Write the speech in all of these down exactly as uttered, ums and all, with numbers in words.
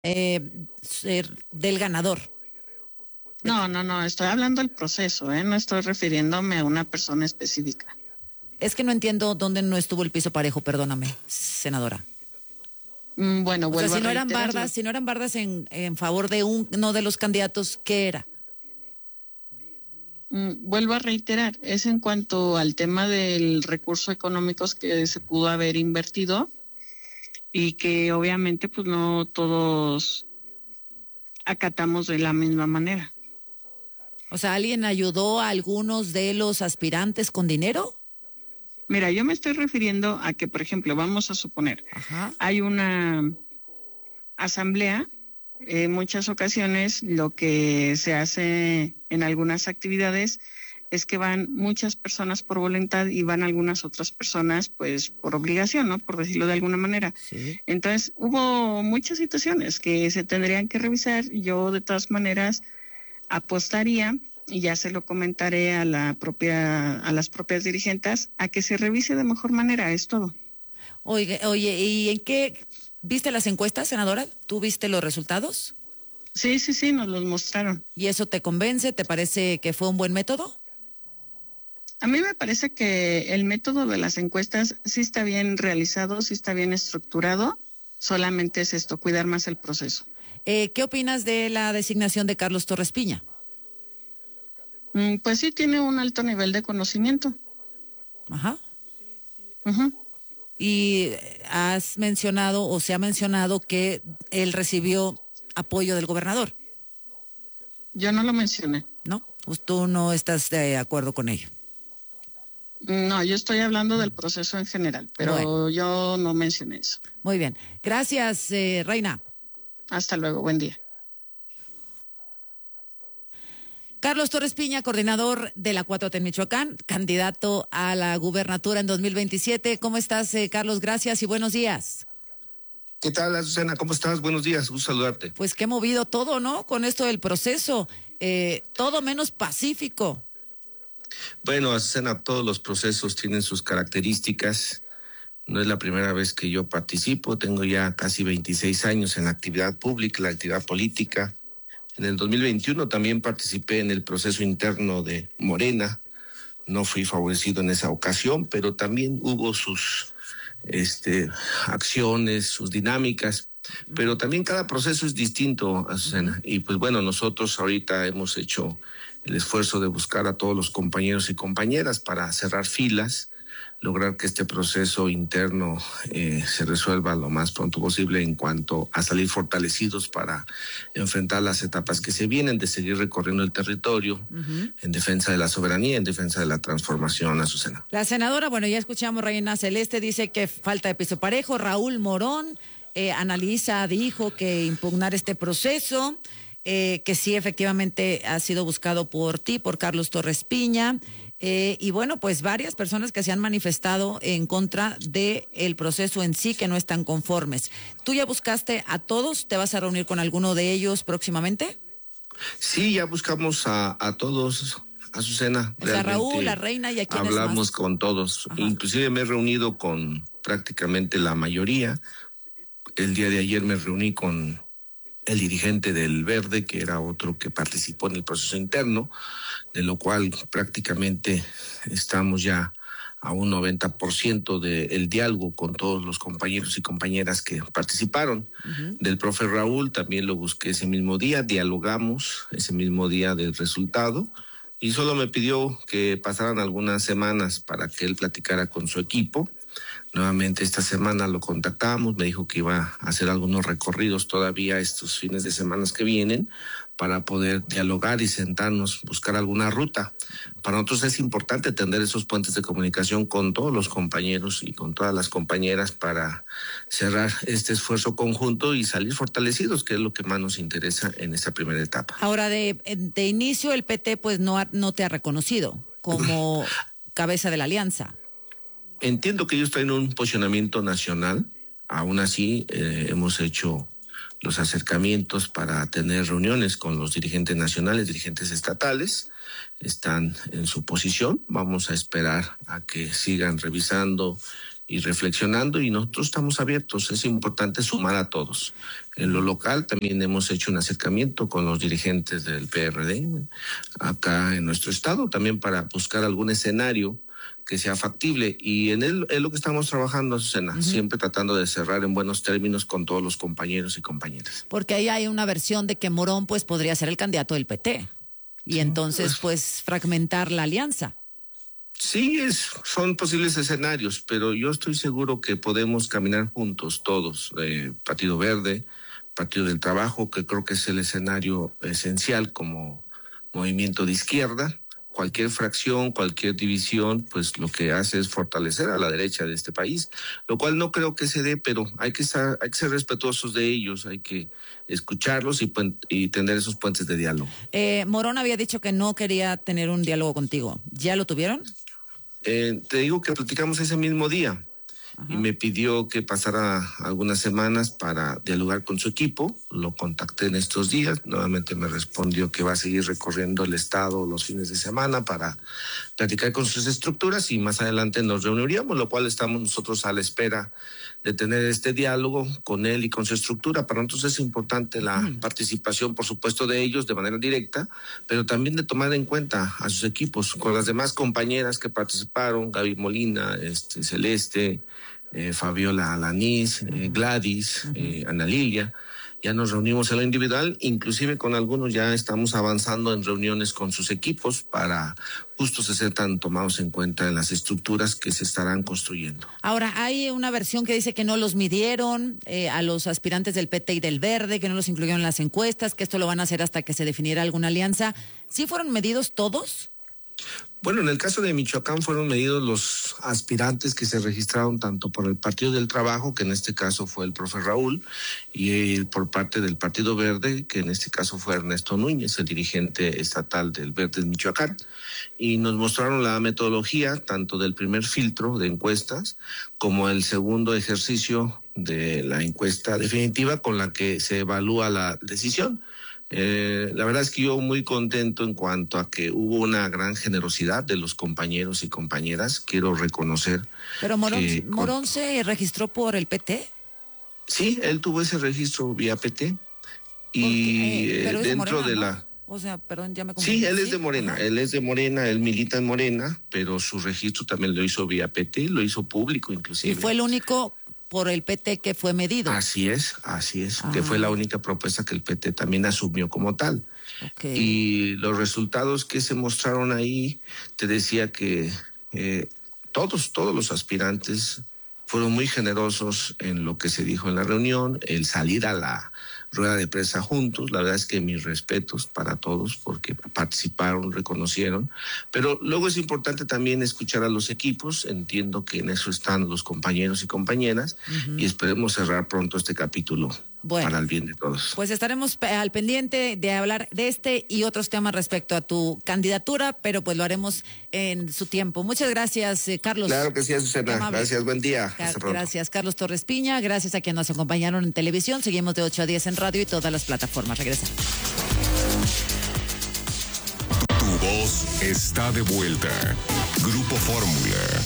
eh, ser del ganador. No, no, no, estoy hablando del proceso, ¿eh? No estoy refiriéndome a una persona específica. Es que no entiendo dónde no estuvo el piso parejo, perdóname, senadora. Mm, bueno, O sea, vuelvo si a no eran reiterarlo. bardas, si no eran bardas en, en favor de uno de los candidatos, ¿qué era? Mm, vuelvo a reiterar, es en cuanto al tema del recurso económico que se pudo haber invertido y que obviamente pues no todos acatamos de la misma manera. O sea, ¿alguien ayudó a algunos de los aspirantes con dinero? Mira, yo me estoy refiriendo a que, por ejemplo, vamos a suponer, Ajá. hay una asamblea, en muchas ocasiones lo que se hace en algunas actividades es que van muchas personas por voluntad y van algunas otras personas pues por obligación, ¿no? Por decirlo de alguna manera. Sí. Entonces, hubo muchas situaciones que se tendrían que revisar. Yo de todas maneras apostaría, y ya se lo comentaré a la propia, a las propias dirigentes, a que se revise de mejor manera, es todo. Oye, oye, ¿y en qué viste las encuestas, senadora? ¿Tú viste los resultados? Sí, sí, sí, nos los mostraron. ¿Y eso te convence? ¿Te parece que fue un buen método? A mí me parece que el método de las encuestas sí está bien realizado, sí está bien estructurado, solamente es esto, cuidar más el proceso. Eh, ¿Qué opinas de la designación de Carlos Torres Piña? Mm, pues sí, tiene un alto nivel de conocimiento. Ajá. Uh-huh. Y has mencionado o se ha mencionado que él recibió apoyo del gobernador. Yo no lo mencioné. ¿No? Pues tú no estás de acuerdo con ello. No, yo estoy hablando del proceso en general, pero bueno, yo no mencioné eso. Muy bien. Gracias, eh, Reina. Hasta luego, buen día. Carlos Torres Piña, coordinador de la cuatro T en Michoacán, candidato a la gubernatura en dos mil veintisiete. ¿Cómo estás, eh, Carlos? Gracias y buenos días. ¿Qué tal, Azucena? ¿Cómo estás? Buenos días, gusto saludarte. Pues que he movido todo, ¿no? Con esto del proceso, eh, todo menos pacífico. Bueno, Azucena, todos los procesos tienen sus características. No es la primera vez que yo participo, tengo ya casi veintiséis años en la actividad pública, la actividad política. En el dos mil veintiuno también participé en el proceso interno de Morena. No fui favorecido en esa ocasión, pero también hubo sus este, acciones, sus dinámicas. Pero también cada proceso es distinto, Azucena. Y pues bueno, nosotros ahorita hemos hecho el esfuerzo de buscar a todos los compañeros y compañeras para cerrar filas, lograr que este proceso interno eh, se resuelva lo más pronto posible en cuanto a salir fortalecidos para enfrentar las etapas que se vienen, de seguir recorriendo el territorio uh-huh. en defensa de la soberanía, en defensa de la transformación, Azucena. La senadora, bueno, ya escuchamos, Reina Celeste, dice que falta de piso parejo. Raúl Morón eh, analiza, dijo que impugnar este proceso, eh, que sí efectivamente ha sido buscado por ti, por Carlos Torres Piña. Eh, y bueno, pues varias personas que se han manifestado en contra del proceso en sí, que no están conformes. ¿Tú ya buscaste a todos? ¿Te vas a reunir con alguno de ellos próximamente? Sí, ya buscamos a, a todos, Azucena. O sea, Raúl, la Reina y a quienes hablamos más. Con todos. Ajá. Inclusive me he reunido con prácticamente la mayoría. El día de ayer me reuní con el dirigente del Verde, que era otro que participó en el proceso interno, de lo cual prácticamente estamos ya a un noventa por ciento del diálogo con todos los compañeros y compañeras que participaron. Uh-huh. Del profe Raúl también lo busqué ese mismo día, dialogamos ese mismo día del resultado, y solo me pidió que pasaran algunas semanas para que él platicara con su equipo. Nuevamente esta semana lo contactamos, me dijo que iba a hacer algunos recorridos todavía estos fines de semana que vienen para poder dialogar y sentarnos, buscar alguna ruta. Para nosotros es importante tender esos puentes de comunicación con todos los compañeros y con todas las compañeras para cerrar este esfuerzo conjunto y salir fortalecidos, que es lo que más nos interesa en esta primera etapa. Ahora, de, de inicio el P T pues no, ha, no te ha reconocido como cabeza de la alianza. Entiendo que ellos traen un posicionamiento nacional, aún así eh, hemos hecho los acercamientos para tener reuniones con los dirigentes nacionales, dirigentes estatales, están en su posición, vamos a esperar a que sigan revisando y reflexionando, y nosotros estamos abiertos. Es importante sumar a todos. En lo local también hemos hecho un acercamiento con los dirigentes del P R D acá en nuestro estado, también para buscar algún escenario que sea factible, y en él es lo que estamos trabajando, Azucena, uh-huh. siempre tratando de cerrar en buenos términos con todos los compañeros y compañeras. Porque ahí hay una versión de que Morón pues podría ser el candidato del P T y sí, entonces pues, pues fragmentar la alianza. Sí, es, son posibles escenarios, pero yo estoy seguro que podemos caminar juntos todos, eh, Partido Verde, Partido del Trabajo, que creo que es el escenario esencial como movimiento de izquierda. Cualquier fracción, cualquier división, pues lo que hace es fortalecer a la derecha de este país, lo cual no creo que se dé, pero hay que estar, hay que ser respetuosos de ellos, hay que escucharlos y, y tener esos puentes de diálogo. Eh, Morón había dicho que no quería tener un diálogo contigo. ¿Ya lo tuvieron? Eh, te digo que platicamos ese mismo día. Ajá. Y me pidió que pasara algunas semanas para dialogar con su equipo. Lo contacté en estos días. Nuevamente me respondió que va a seguir recorriendo el estado los fines de semana para platicar con sus estructuras y más adelante nos reuniríamos, lo cual estamos nosotros a la espera de tener este diálogo con él y con su estructura. Para nosotros es importante la mm. participación, por supuesto, de ellos de manera directa, pero también de tomar en cuenta a sus equipos, con las demás compañeras que participaron, Gaby Molina, este, Celeste, eh, Fabiola Alanís, eh, Gladys, uh-huh. eh, Ana Lilia. Ya nos reunimos en lo individual, inclusive con algunos ya estamos avanzando en reuniones con sus equipos para justo se sean tomados en cuenta en las estructuras que se estarán construyendo. Ahora, hay una versión que dice que no los midieron eh, a los aspirantes del P T y del Verde, que no los incluyeron en las encuestas, que esto lo van a hacer hasta que se definiera alguna alianza. ¿Sí fueron medidos todos? Bueno, en el caso de Michoacán fueron medidos los aspirantes que se registraron tanto por el Partido del Trabajo, que en este caso fue el profe Raúl, y por parte del Partido Verde, que en este caso fue Ernesto Núñez, el dirigente estatal del Verde en Michoacán. Y nos mostraron la metodología tanto del primer filtro de encuestas como el segundo ejercicio de la encuesta definitiva con la que se evalúa la decisión. Eh, la verdad es que yo muy contento en cuanto a que hubo una gran generosidad de los compañeros y compañeras. Quiero reconocer. Pero Morón, que, ¿Morón se registró por el P T? Sí, él tuvo ese registro vía P T. Y eh, pero dentro de, Morena, de la... ¿no? O sea, perdón, ya me confundí. Sí, él es de Morena, él es de Morena, él milita en Morena, pero su registro también lo hizo vía P T, lo hizo público inclusive. Y fue el único por el P T que fue medido. Así es, así es, ah. que fue la única propuesta que el P T también asumió como tal. Okay. Y los resultados que se mostraron ahí, te decía que eh, todos, todos los aspirantes fueron muy generosos en lo que se dijo en la reunión, el salir a la rueda de prensa juntos. La verdad es que mis respetos para todos porque participaron, reconocieron, pero luego es importante también escuchar a los equipos. Entiendo que en eso están los compañeros y compañeras uh-huh. y esperemos cerrar pronto este capítulo. Bueno, para el bien de todos. Pues estaremos al pendiente de hablar de este y otros temas respecto a tu candidatura, pero pues lo haremos en su tiempo. Muchas gracias, eh, Carlos. Claro que sí, Azucena. Gracias, buen día. Car- gracias, Carlos Torres Piña. Gracias a quienes nos acompañaron en televisión. Seguimos de ocho a diez en radio y todas las plataformas. Regresamos. Tu voz está de vuelta. Grupo Fórmula.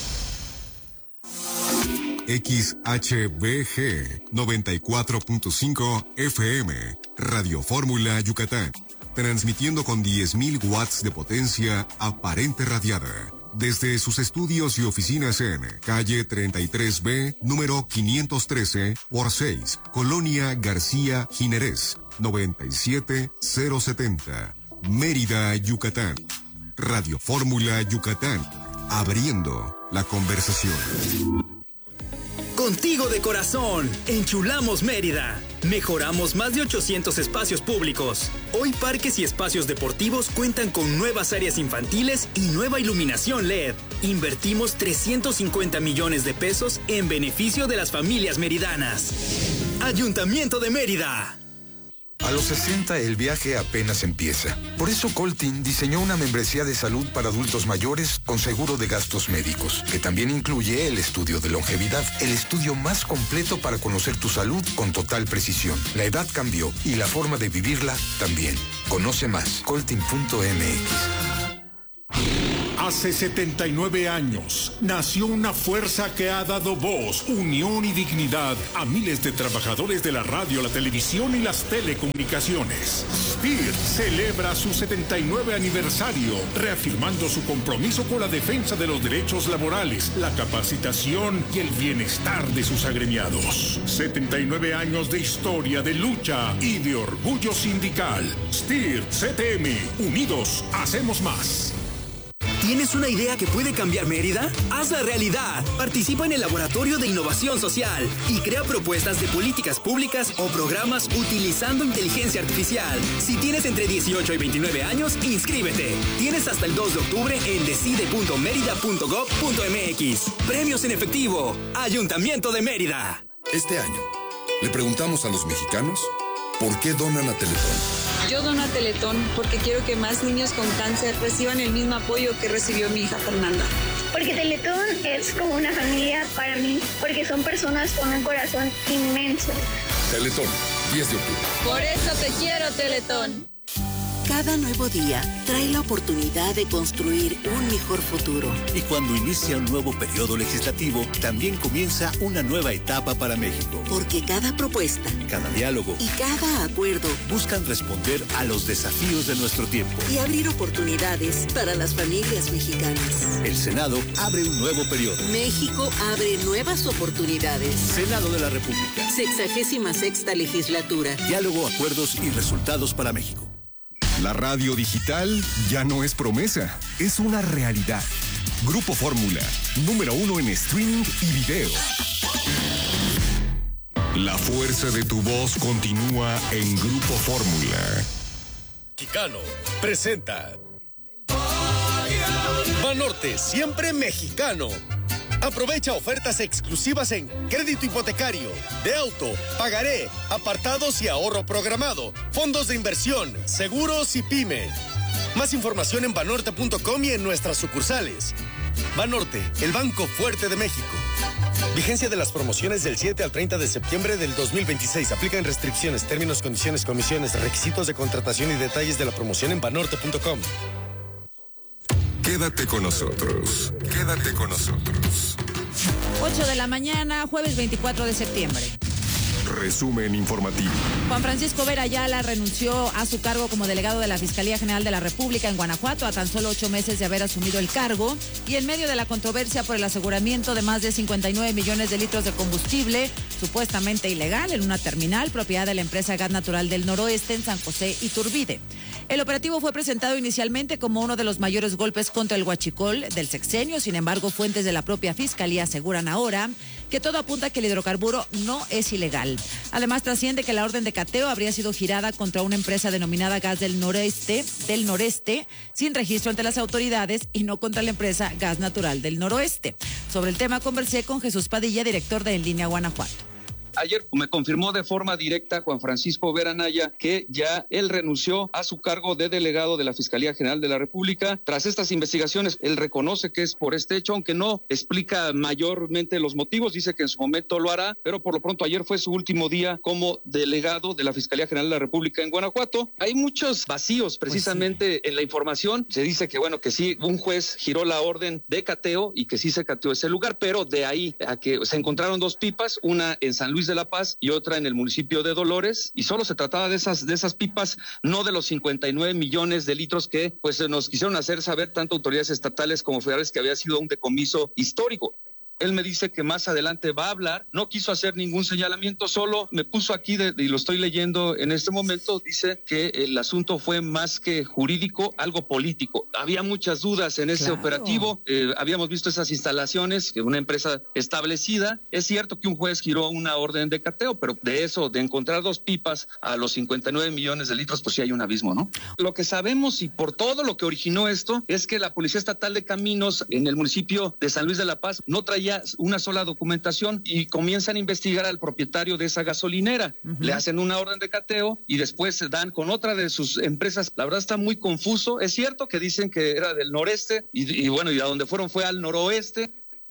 X H B G noventa y cuatro punto cinco F M, Radio Fórmula Yucatán, transmitiendo con diez mil watts de potencia aparente radiada, desde sus estudios y oficinas en calle treinta y tres B, número quinientos trece por seis, Colonia García Jiménez, noventa y siete mil setenta, Mérida, Yucatán. Radio Fórmula Yucatán, abriendo la conversación. Contigo de corazón, enchulamos Mérida. Mejoramos más de ochocientos espacios públicos. Hoy parques y espacios deportivos cuentan con nuevas áreas infantiles y nueva iluminación L E D. Invertimos trescientos cincuenta millones de pesos en beneficio de las familias meridanas. Ayuntamiento de Mérida. A los sesenta el viaje apenas empieza. Por eso Coltin diseñó una membresía de salud para adultos mayores con seguro de gastos médicos, que también incluye el estudio de longevidad, el estudio más completo para conocer tu salud con total precisión. La edad cambió y la forma de vivirla también. Conoce más, coltin punto m x. Hace setenta y nueve años nació una fuerza que ha dado voz, unión y dignidad a miles de trabajadores de la radio, la televisión y las telecomunicaciones. S P I R celebra su setenta y nueve aniversario, reafirmando su compromiso con la defensa de los derechos laborales, la capacitación y el bienestar de sus agremiados. setenta y nueve años de historia, de lucha y de orgullo sindical. S P I R C T M, unidos hacemos más. ¿Tienes una idea que puede cambiar Mérida? ¡Hazla realidad! Participa en el Laboratorio de Innovación Social y crea propuestas de políticas públicas o programas utilizando inteligencia artificial. Si tienes entre dieciocho y veintinueve años, inscríbete. Tienes hasta el dos de octubre en decide punto mérida punto gob punto m x. Premios en efectivo. Ayuntamiento de Mérida. Este año, le preguntamos a los mexicanos por qué donan a Teletón. Yo dono a Teletón porque quiero que más niños con cáncer reciban el mismo apoyo que recibió mi hija Fernanda. Porque Teletón es como una familia para mí, porque son personas con un corazón inmenso. Teletón, diez de octubre. Por eso te quiero, Teletón. Cada nuevo día trae la oportunidad de construir un mejor futuro. Y cuando inicia un nuevo periodo legislativo, también comienza una nueva etapa para México. Porque cada propuesta, cada diálogo y cada acuerdo buscan responder a los desafíos de nuestro tiempo y abrir oportunidades para las familias mexicanas. El Senado abre un nuevo periodo. México abre nuevas oportunidades. Senado de la República. Sexagésima sexta legislatura. Diálogo, acuerdos y resultados para México. La radio digital ya no es promesa, es una realidad. Grupo Fórmula, número uno en streaming y video. La fuerza de tu voz continúa en Grupo Fórmula. Mexicano presenta Banorte, siempre mexicano. Aprovecha ofertas exclusivas en crédito hipotecario, de auto, pagaré, apartados y ahorro programado, fondos de inversión, seguros y pyme. Más información en banorte punto com y en nuestras sucursales. Banorte, el banco fuerte de México. Vigencia de las promociones del siete al treinta de septiembre del dos mil veintiséis. Aplican restricciones, términos, condiciones, comisiones, requisitos de contratación y detalles de la promoción en banorte punto com. Quédate con nosotros, quédate con nosotros. ocho de la mañana, jueves veinticuatro de septiembre. Resumen informativo. Juan Francisco Vera Ayala renunció a su cargo como delegado de la Fiscalía General de la República en Guanajuato a tan solo ocho meses de haber asumido el cargo y en medio de la controversia por el aseguramiento de más de cincuenta y nueve millones de litros de combustible supuestamente ilegal en una terminal propiedad de la empresa Gas Natural del Noroeste en San José Iturbide. El operativo fue presentado inicialmente como uno de los mayores golpes contra el huachicol del sexenio. Sin embargo, fuentes de la propia Fiscalía aseguran ahora que todo apunta a que el hidrocarburo no es ilegal. Además, trasciende que la orden de cateo habría sido girada contra una empresa denominada Gas del Noreste, del Noreste, sin registro ante las autoridades y no contra la empresa Gas Natural del Noroeste. Sobre el tema conversé con Jesús Padilla, director de En Línea Guanajuato. Ayer me confirmó de forma directa Juan Francisco Vera Anaya que ya él renunció a su cargo de delegado de la Fiscalía General de la República. Tras estas investigaciones, él reconoce que es por este hecho, aunque no explica mayormente los motivos, dice que en su momento lo hará, pero por lo pronto ayer fue su último día como delegado de la Fiscalía General de la República en Guanajuato. Hay muchos vacíos precisamente pues sí. en la información. Se dice que bueno, que sí, un juez giró la orden de cateo y que sí se cateó ese lugar, pero de ahí a que se encontraron dos pipas, una en San Luis de la Paz y otra en el municipio de Dolores, y solo se trataba de esas de esas pipas, no de los cincuenta y nueve millones de litros que pues nos quisieron hacer saber tanto autoridades estatales como federales que había sido un decomiso histórico. Él me dice que más adelante va a hablar, no quiso hacer ningún señalamiento, solo me puso aquí de, y lo estoy leyendo en este momento, dice que el asunto fue más que jurídico, algo político. Había muchas dudas en ese claro. operativo, eh, habíamos visto esas instalaciones, que una empresa establecida, es cierto que un juez giró una orden de cateo, pero de eso, de encontrar dos pipas a los cincuenta y nueve millones de litros, pues sí hay un abismo, ¿no? Lo que sabemos y por todo lo que originó esto, es que la Policía Estatal de Caminos en el municipio de San Luis de la Paz no traía una sola documentación y comienzan a investigar al propietario de esa gasolinera. Uh-huh. Le hacen una orden de cateo y después se dan con otra de sus empresas. La verdad está muy confuso. Es cierto que dicen que era del noreste y, y bueno, y a donde fueron fue al noroeste.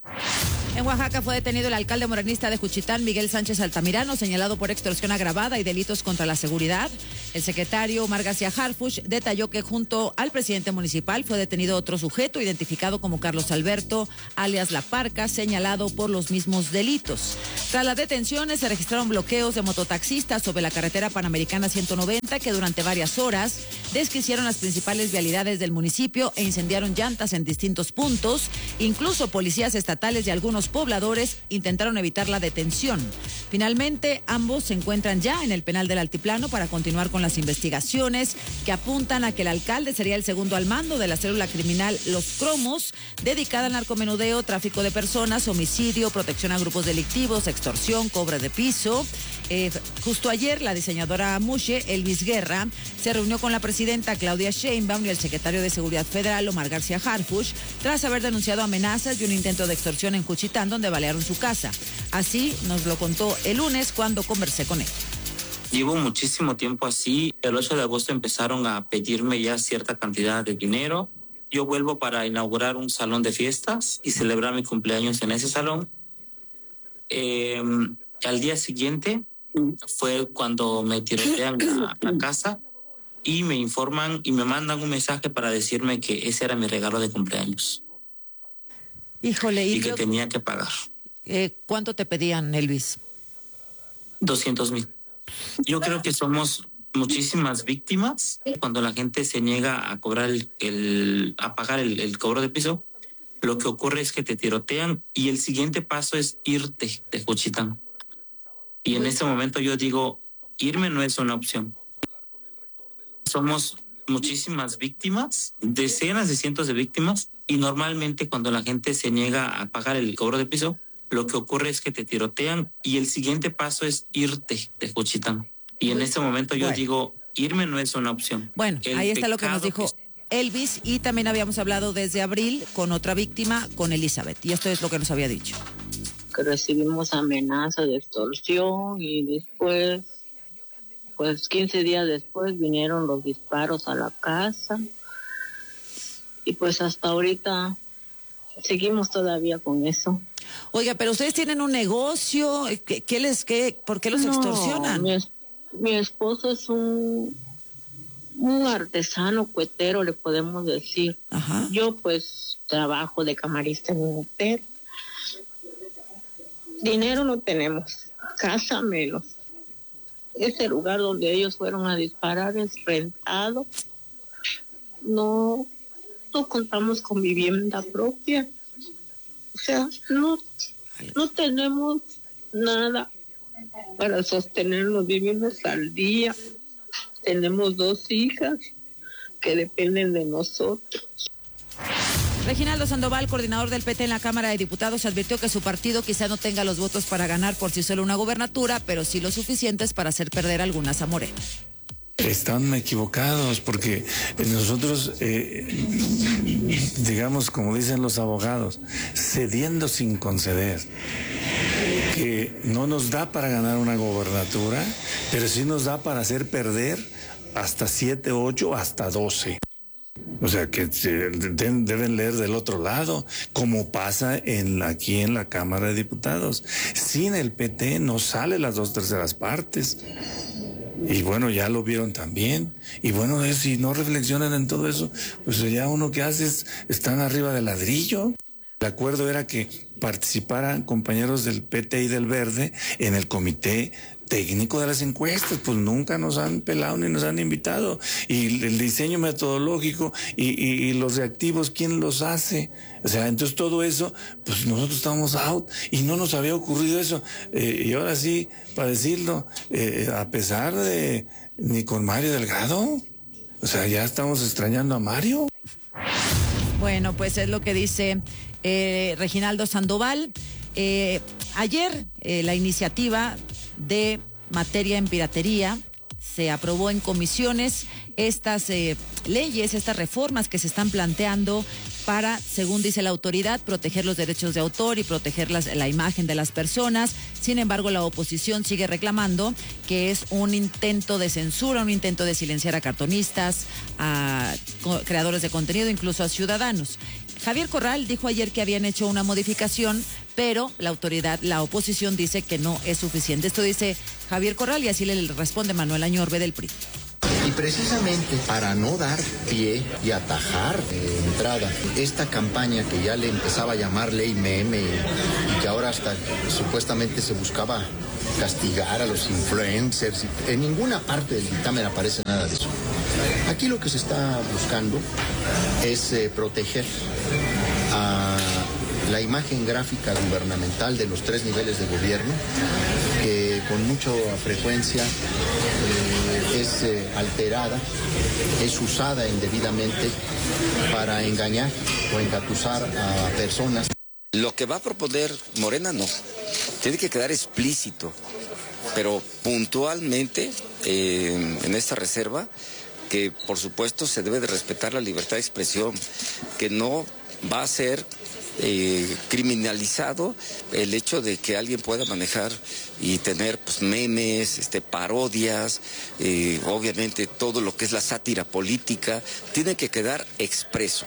En Oaxaca fue detenido el alcalde morenista de Juchitán, Miguel Sánchez Altamirano, señalado por extorsión agravada y delitos contra la seguridad. El secretario Omar García Harfuch detalló que junto al presidente municipal fue detenido otro sujeto identificado como Carlos Alberto, alias La Parca, señalado por los mismos delitos. Tras las detenciones se registraron bloqueos de mototaxistas sobre la carretera Panamericana ciento noventa que durante varias horas desquiciaron las principales vialidades del municipio e incendiaron llantas en distintos puntos. Incluso policías estatales y algunos pobladores intentaron evitar la detención. Finalmente, ambos se encuentran ya en el penal del Altiplano para continuar con las investigaciones que apuntan a que el alcalde sería el segundo al mando de la célula criminal Los Cromos, dedicada al narcomenudeo, tráfico de personas, homicidio, protección a grupos delictivos, extorsión, cobro de piso. Eh, justo ayer, la diseñadora Mushe, Elvis Guerra, se reunió con la presidenta Claudia Sheinbaum y el secretario de Seguridad Federal, Omar García Harfuch, tras haber denunciado amenazas y un intento de extorsión en Juchitán, donde balearon su casa. Así nos lo contó el lunes cuando conversé con él. Llevo muchísimo tiempo así. El ocho de agosto empezaron a pedirme ya cierta cantidad de dinero. Yo vuelvo para inaugurar un salón de fiestas y celebrar mi cumpleaños en ese salón. Eh, al día siguiente fue cuando me tirotean la, la casa y me informan y me mandan un mensaje para decirme que ese era mi regalo de cumpleaños. Híjole, y y que yo, tenía que pagar. Eh, ¿Cuánto te pedían, Elvis? doscientos mil. Yo creo que somos muchísimas víctimas cuando la gente se niega a cobrar el, el a pagar el, el cobro de piso. Lo que ocurre es que te tirotean y el siguiente paso es irte de Juchitán. Y en este momento yo digo, irme no es una opción. Somos muchísimas víctimas, decenas de cientos de víctimas, y normalmente cuando la gente se niega a pagar el cobro de piso, lo que ocurre es que te tirotean y el siguiente paso es irte de Juchitán. Y en este momento yo bueno. digo, irme no es una opción. Bueno, el ahí está lo que nos dijo que... Elvis, y también habíamos hablado desde abril con otra víctima, con Elizabeth, y esto es lo que nos había dicho. Que recibimos amenazas de extorsión y después, pues quince días después vinieron los disparos a la casa y pues hasta ahorita seguimos todavía con eso. Oiga, pero ustedes tienen un negocio, ¿qué, qué les, qué, por qué los no, extorsionan? Mi, es, mi esposo es un, un artesano cuetero, le podemos decir. Ajá. Yo pues trabajo de camarista en un hotel. Dinero no tenemos, casa menos. Ese lugar donde ellos fueron a disparar es rentado. No, no contamos con vivienda propia. O sea, no, no tenemos nada para sostenernos, vivimos al día. Tenemos dos hijas que dependen de nosotros. Reginaldo Sandoval, coordinador del P T en la Cámara de Diputados, advirtió que su partido quizá no tenga los votos para ganar por sí solo una gubernatura, pero sí los suficientes para hacer perder algunas a Morena. Están equivocados porque nosotros, eh, digamos, como dicen los abogados, cediendo sin conceder, que no nos da para ganar una gobernatura, pero sí nos da para hacer perder hasta siete, ocho, hasta doce. O sea, que deben leer del otro lado, como pasa en aquí en la Cámara de Diputados. Sin el P T no sale las dos terceras partes. Y bueno, ya lo vieron también. Y bueno, si no reflexionan en todo eso, pues ya uno que hace es, están arriba del ladrillo. El acuerdo era que participaran compañeros del P T y del Verde en el comité técnico de las encuestas, pues nunca nos han pelado ni nos han invitado. Y el diseño metodológico y, y, y los reactivos, ¿quién los hace? O sea, entonces todo eso, pues nosotros estábamos out y no nos había ocurrido eso. Eh, y ahora sí, para decirlo, eh, a pesar de ni con Mario Delgado, o sea, ya estamos extrañando a Mario. Bueno, pues es lo que dice eh, Reginaldo Sandoval. Eh, ayer eh, la iniciativa de materia en piratería se aprobó en comisiones estas eh, leyes, estas reformas que se están planteando para, según dice la autoridad, proteger los derechos de autor y proteger las, la imagen de las personas. Sin embargo, la oposición sigue reclamando que es un intento de censura, un intento de silenciar a cartonistas, a creadores de contenido, incluso a ciudadanos. Javier Corral dijo ayer que habían hecho una modificación, pero la autoridad, la oposición dice que no es suficiente. Esto dice Javier Corral y así le responde Manuel Añorbe del P R I. Y precisamente para no dar pie y atajar de entrada esta campaña que ya le empezaba a llamar ley meme y que ahora hasta supuestamente se buscaba castigar a los influencers, en ninguna parte del dictamen aparece nada de eso. Aquí lo que se está buscando es eh, proteger a la imagen gráfica gubernamental de los tres niveles de gobierno, que con mucha frecuencia eh, es eh, alterada, es usada indebidamente para engañar o engatusar a personas. Lo que va a proponer Morena no, tiene que quedar explícito, pero puntualmente eh, en esta reserva, que por supuesto se debe de respetar la libertad de expresión, que no va a ser eh, criminalizado el hecho de que alguien pueda manejar y tener pues, memes, este, parodias, eh, obviamente todo lo que es la sátira política, tiene que quedar expreso.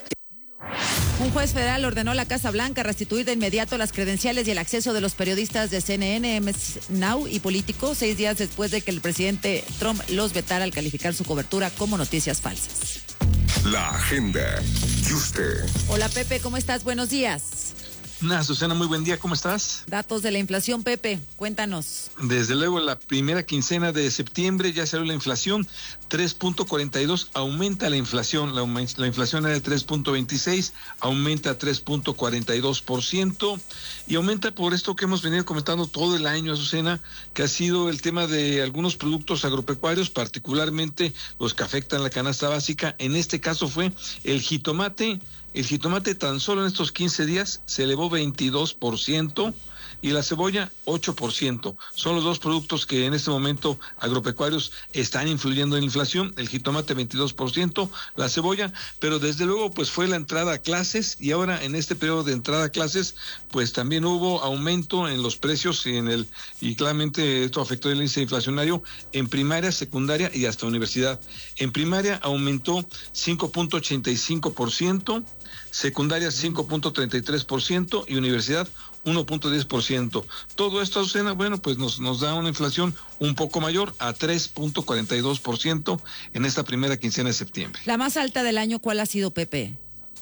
Un juez federal ordenó a la Casa Blanca restituir de inmediato las credenciales y el acceso de los periodistas de C N N, M S Now y Político, seis días después de que el presidente Trump los vetara al calificar su cobertura como noticias falsas. La agenda. ¿Y usted? Hola Pepe, ¿cómo estás? Buenos días. Nah, Susana, muy buen día, ¿cómo estás? Datos de la inflación, Pepe, cuéntanos. Desde luego, la primera quincena de septiembre ya salió la inflación, tres punto cuarenta y dos, aumenta la inflación, la, la inflación era de tres punto veintiséis, aumenta a tres punto cuarenta y dos por ciento, y aumenta por esto que hemos venido comentando todo el año, Susana, que ha sido el tema de algunos productos agropecuarios, particularmente los que afectan la canasta básica. En este caso fue el jitomate. El jitomate tan solo en estos quince días se elevó veintidós por ciento y la cebolla ocho por ciento. Son los dos productos que en este momento agropecuarios están influyendo en la inflación, el jitomate veintidós por ciento, la cebolla, pero desde luego pues fue la entrada a clases y ahora en este periodo de entrada a clases pues también hubo aumento en los precios y en el y claramente esto afectó el índice inflacionario en primaria, secundaria y hasta universidad. En primaria aumentó cinco punto ochenta y cinco por ciento, secundaria cinco punto treinta y tres por ciento y universidad uno punto diez por ciento. Todo esto, Azucena, bueno, pues nos, nos da una inflación un poco mayor a tres punto cuarenta y dos por ciento en esta primera quincena de septiembre. La más alta del año, ¿cuál ha sido, Pepe?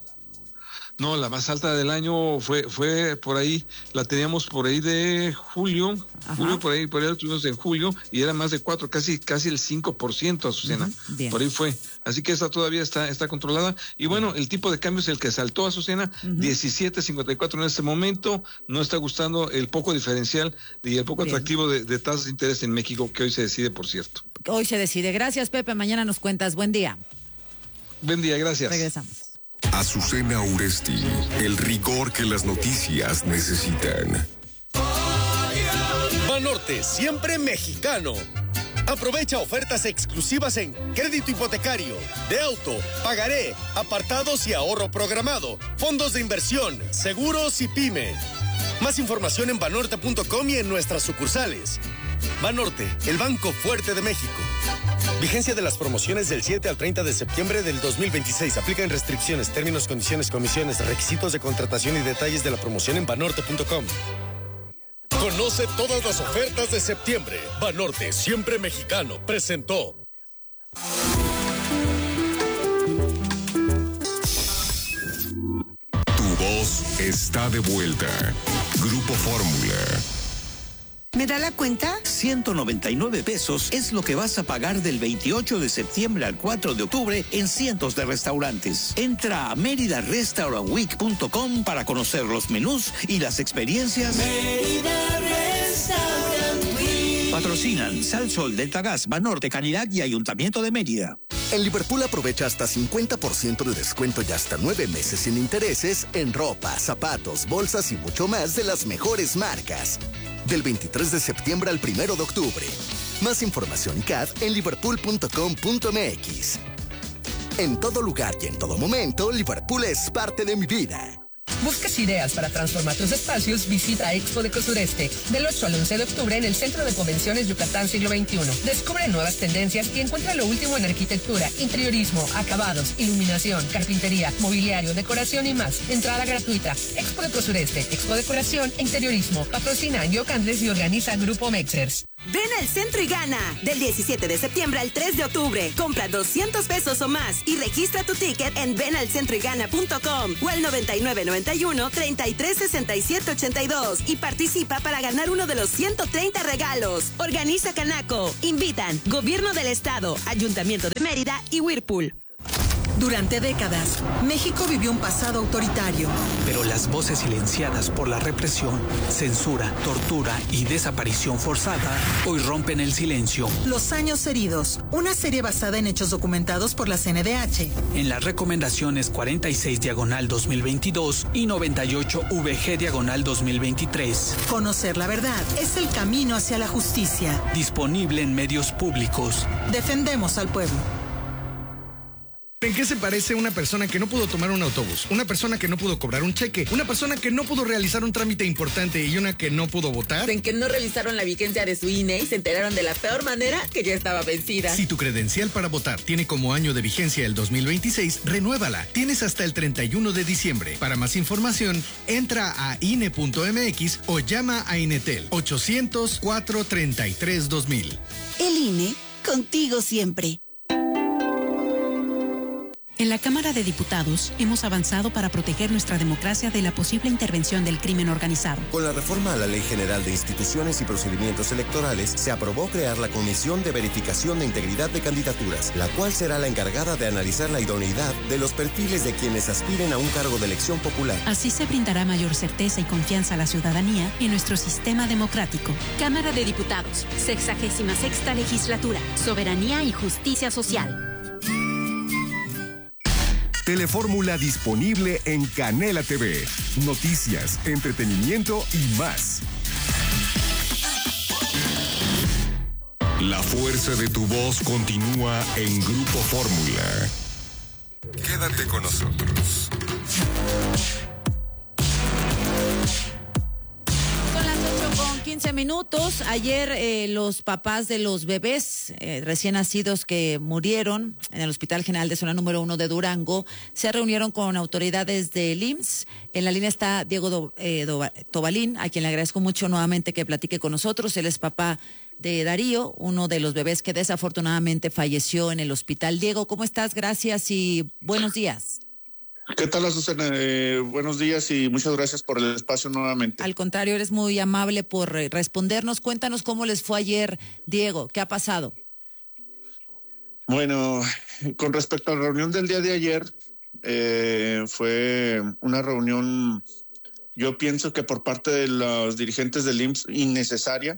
No, la más alta del año fue fue por ahí, la teníamos por ahí de julio, Ajá. julio por ahí, por ahí la tuvimos en julio y era más de cuatro, casi casi el cinco por ciento, Azucena. Uh-huh. Por ahí fue. Así que esta todavía está está controlada. Y bueno, el tipo de cambio es el que saltó, Azucena, uh-huh. diecisiete cincuenta y cuatro en este momento. No está gustando el poco diferencial y el poco Bien. atractivo de, de tasas de interés en México, que hoy se decide, por cierto. Hoy se decide. Gracias, Pepe. Mañana nos cuentas. Buen día. Buen día, gracias. Regresamos. Azucena Uresti, el rigor que las noticias necesitan. Banorte, siempre mexicano. Aprovecha ofertas exclusivas en crédito hipotecario, de auto, pagaré, apartados y ahorro programado, fondos de inversión, seguros y pyme. Más información en banorte punto com y en nuestras sucursales. Banorte, el banco fuerte de México. Vigencia de las promociones del siete al treinta de septiembre del dos mil veintiséis. Aplican restricciones, términos, condiciones, comisiones, requisitos de contratación y detalles de la promoción en banorte punto com. Conoce todas las ofertas de septiembre. Banorte, siempre mexicano, presentó. Tu voz está de vuelta. Grupo Fórmula. ¿Me da la cuenta? ciento noventa y nueve pesos es lo que vas a pagar del veintiocho de septiembre al cuatro de octubre en cientos de restaurantes. Entra a mérida restaurant week punto com para conocer los menús y las experiencias. Mérida Restaurant Week. Patrocinan Sal Sol, Delta Gas, Banorte, Canirac y Ayuntamiento de Mérida. En Liverpool aprovecha hasta cincuenta por ciento de descuento y hasta nueve meses sin intereses en ropa, zapatos, bolsas y mucho más de las mejores marcas. Del veintitrés de septiembre al primero de octubre. Más información y C A D en liverpool punto com punto m x. En todo lugar y en todo momento, Liverpool es parte de mi vida. ¿Buscas ideas para transformar tus espacios? Visita Expo Deco Sureste del ocho al once de octubre en el Centro de Convenciones Yucatán Siglo veintiuno. Descubre nuevas tendencias y encuentra lo último en arquitectura, interiorismo, acabados, iluminación, carpintería, mobiliario, decoración y más. Entrada gratuita. Expo Deco Sureste, Expo Decoración e Interiorismo. Patrocina Yo Candles y organiza Grupo Mexers. Ven al centro y gana. Del diecisiete de septiembre al tres de octubre. Compra doscientos pesos o más y registra tu ticket en ven al centro y gana punto com o al noventa y nueve noventa y uno treinta y tres sesenta y siete ochenta y dos y participa para ganar uno de los ciento treinta regalos. Organiza Canaco. Invitan Gobierno del Estado, Ayuntamiento de Mérida y Whirlpool. Durante décadas, México vivió un pasado autoritario. Pero las voces silenciadas por la represión, censura, tortura y desaparición forzada hoy rompen el silencio. Los años heridos, una serie basada en hechos documentados por la C N D H. En las recomendaciones cuarenta y seis diagonal dos mil veintidós y noventa y ocho V G diagonal dos mil veintitrés. Conocer la verdad es el camino hacia la justicia. Disponible en medios públicos. Defendemos al pueblo. ¿En qué se parece una persona que no pudo tomar un autobús? Una persona que no pudo cobrar un cheque, una persona que no pudo realizar un trámite importante y una que no pudo votar. En que no revisaron la vigencia de su I N E y se enteraron de la peor manera que ya estaba vencida. Si tu credencial para votar tiene como año de vigencia el dos mil veintiséis, renuévala. Tienes hasta el treinta y uno de diciembre. Para más información, entra a I N E punto M X o llama a Inetel ochocientos cuatro treinta y tres dos mil. El I N E, contigo siempre. En la Cámara de Diputados hemos avanzado para proteger nuestra democracia de la posible intervención del crimen organizado. Con la reforma a la Ley General de Instituciones y Procedimientos Electorales, se aprobó crear la Comisión de Verificación de Integridad de Candidaturas, la cual será la encargada de analizar la idoneidad de los perfiles de quienes aspiren a un cargo de elección popular. Así se brindará mayor certeza y confianza a la ciudadanía en nuestro sistema democrático. Cámara de Diputados, sexagésima sexta legislatura, Soberanía y Justicia Social. Telefórmula disponible en Canela T V. Noticias, entretenimiento y más. La fuerza de tu voz continúa en Grupo Fórmula. Quédate con nosotros. quince minutos. Ayer eh, los papás de los bebés eh, recién nacidos que murieron en el Hospital General de Zona Número Uno de Durango se reunieron con autoridades del I M S S. En la línea está Diego Do, eh, Do, Tobalín, a quien le agradezco mucho nuevamente que platique con nosotros. Él es papá de Darío, uno de los bebés que desafortunadamente falleció en el hospital. Diego, ¿cómo estás? Gracias y buenos días. ¿Qué tal, Azucena? Eh, buenos días y muchas gracias por el espacio nuevamente. Al contrario, eres muy amable por respondernos. Cuéntanos cómo les fue ayer, Diego. ¿Qué ha pasado? Bueno, con respecto a la reunión del día de ayer, eh, fue una reunión, yo pienso que por parte de los dirigentes del I M S S innecesaria.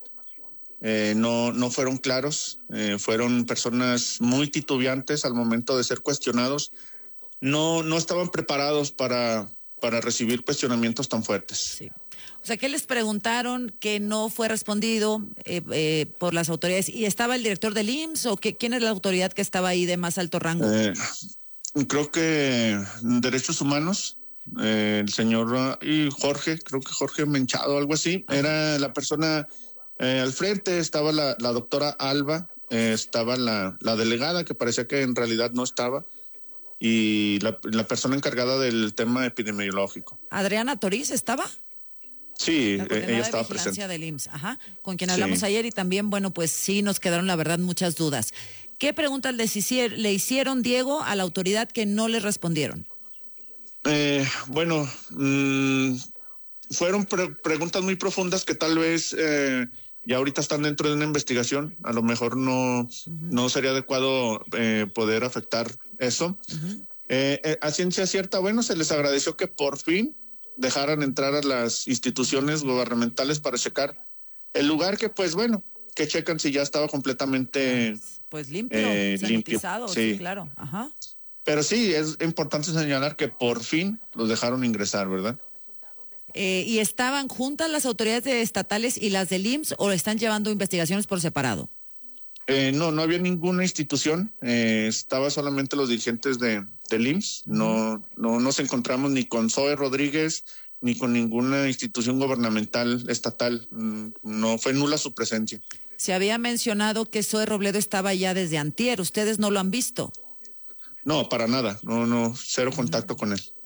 Eh, no, no fueron claros, eh, fueron personas muy titubeantes al momento de ser cuestionados. No, no estaban preparados para, para recibir cuestionamientos tan fuertes. Sí. O sea, ¿qué les preguntaron que no fue respondido eh, eh, por las autoridades? ¿Y estaba el director del I M S S o qué, quién es la autoridad que estaba ahí de más alto rango? Eh, creo que Derechos Humanos, eh, el señor y Jorge, creo que Jorge Menchado, algo así, era la persona eh, al frente, estaba la, la doctora Alba, eh, estaba la, la delegada que parecía que en realidad no estaba, y la, la persona encargada del tema epidemiológico. ¿Adriana Toriz estaba? Sí, ella estaba presente. Del I M S S, ajá, con quien hablamos sí. ayer y también, bueno, pues sí nos quedaron la verdad muchas dudas. ¿Qué preguntas les hicieron, le hicieron, Diego, a la autoridad que no les respondieron? Eh, bueno, mmm, fueron pre preguntas muy profundas que tal vez eh, ya ahorita están dentro de una investigación. A lo mejor no, uh-huh. no sería adecuado eh, poder afectar eso. Uh-huh. eh, eh, a ciencia cierta, bueno, se les agradeció que por fin dejaran entrar a las instituciones gubernamentales para checar el lugar que, pues bueno, que checan si ya estaba completamente pues limpio, eh, sanitizado, limpio. Sí. sí, claro. Ajá. Pero sí, es importante señalar que por fin los dejaron ingresar, ¿verdad? Eh, ¿Y estaban juntas las autoridades estatales y las del I M S S o están llevando investigaciones por separado? Eh, no, no había ninguna institución, eh, estaba solamente los dirigentes de, del I M S S, no, no nos encontramos ni con Zoe Rodríguez ni con ninguna institución gubernamental estatal, no fue nula su presencia. Se había mencionado que Zoe Robledo estaba ya desde antier, ¿ustedes no lo han visto? No, para nada, no, no, cero contacto uh-huh. con él.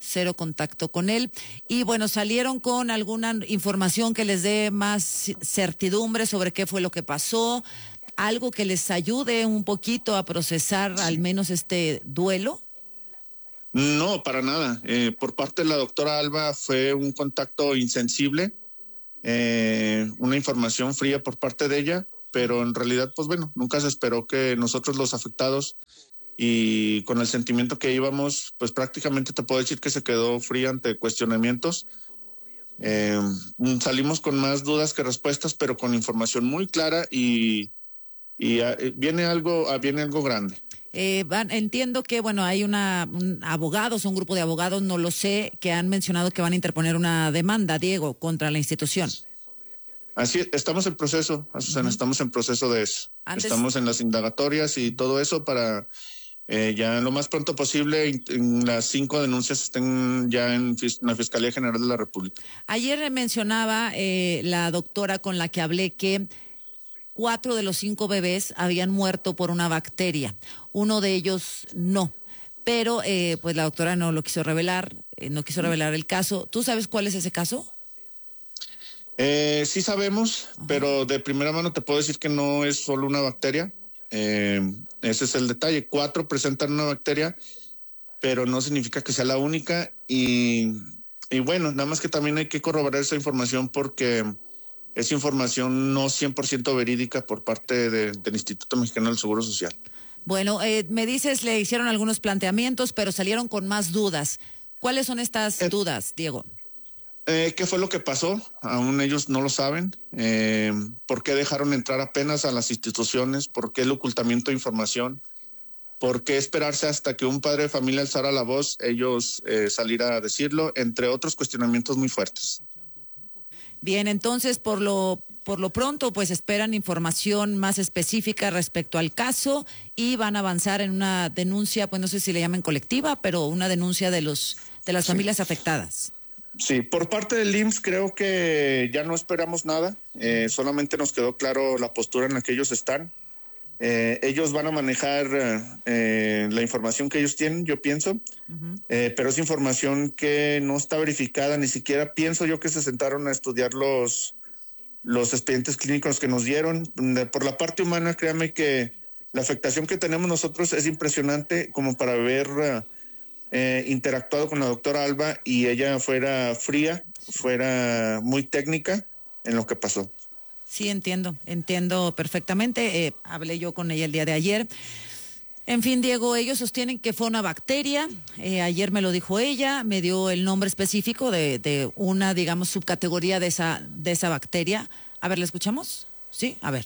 cero contacto con él. Y bueno, salieron con alguna información que les dé más certidumbre sobre qué fue lo que pasó, algo que les ayude un poquito a procesar al menos este duelo. No, para nada. Eh, por parte de la doctora Alba fue un contacto insensible, eh, una información fría por parte de ella, pero en realidad, pues bueno, nunca se esperó que nosotros los afectados y con el sentimiento que íbamos, pues prácticamente te puedo decir que se quedó fría ante cuestionamientos. Eh, salimos con más dudas que respuestas, pero con información muy clara y, y uh, viene algo, uh, viene algo grande. Eh, van, entiendo que, bueno, hay una un abogados, un grupo de abogados, no lo sé, que han mencionado que van a interponer una demanda, Diego, contra la institución. Así es, estamos en proceso, Azucena, uh-huh. estamos en proceso de eso. Antes... Estamos en las indagatorias y todo eso para eh, ya lo más pronto posible en las cinco denuncias estén ya en, en la Fiscalía General de la República. Ayer mencionaba eh, la doctora con la que hablé que cuatro de los cinco bebés habían muerto por una bacteria. Uno de ellos no. Pero eh, pues la doctora no lo quiso revelar, eh, no quiso revelar el caso. ¿Tú sabes cuál es ese caso? Eh, sí sabemos, uh-huh. pero de primera mano te puedo decir que no es solo una bacteria. Eh, ese es el detalle. Cuatro presentan una bacteria, pero no significa que sea la única. Y, y bueno, nada más que también hay que corroborar esa información porque es información no cien por ciento verídica por parte de, del Instituto Mexicano del Seguro Social. Bueno, eh, me dices, le hicieron algunos planteamientos, pero salieron con más dudas. ¿Cuáles son estas eh, dudas, Diego? Eh, ¿Qué fue lo que pasó? Aún ellos no lo saben. Eh, ¿Por qué dejaron entrar apenas a las instituciones? ¿Por qué el ocultamiento de información? ¿Por qué esperarse hasta que un padre de familia alzara la voz, ellos eh, saliera a decirlo? Entre otros cuestionamientos muy fuertes. Bien, entonces, por lo, por lo pronto, pues esperan información más específica respecto al caso y van a avanzar en una denuncia, pues no sé si le llaman colectiva, pero una denuncia de los de las sí. familias afectadas. Sí, por parte del I M S S creo que ya no esperamos nada, eh, solamente nos quedó claro la postura en la que ellos están. Eh, ellos van a manejar eh, la información que ellos tienen, yo pienso, uh-huh. eh, pero es información que no está verificada, ni siquiera pienso yo que se sentaron a estudiar los, los expedientes clínicos que nos dieron. Por la parte humana, créanme que la afectación que tenemos nosotros es impresionante como para haber eh, interactuado con la doctora Alba y ella fuera fría, fuera muy técnica en lo que pasó. Sí, entiendo, entiendo perfectamente. Eh, hablé yo con ella el día de ayer. En fin, Diego, ellos sostienen que fue una bacteria. Eh, ayer me lo dijo ella, me dio el nombre específico de, de una, digamos, subcategoría de esa, de esa bacteria. A ver, ¿la escuchamos? Sí, a ver.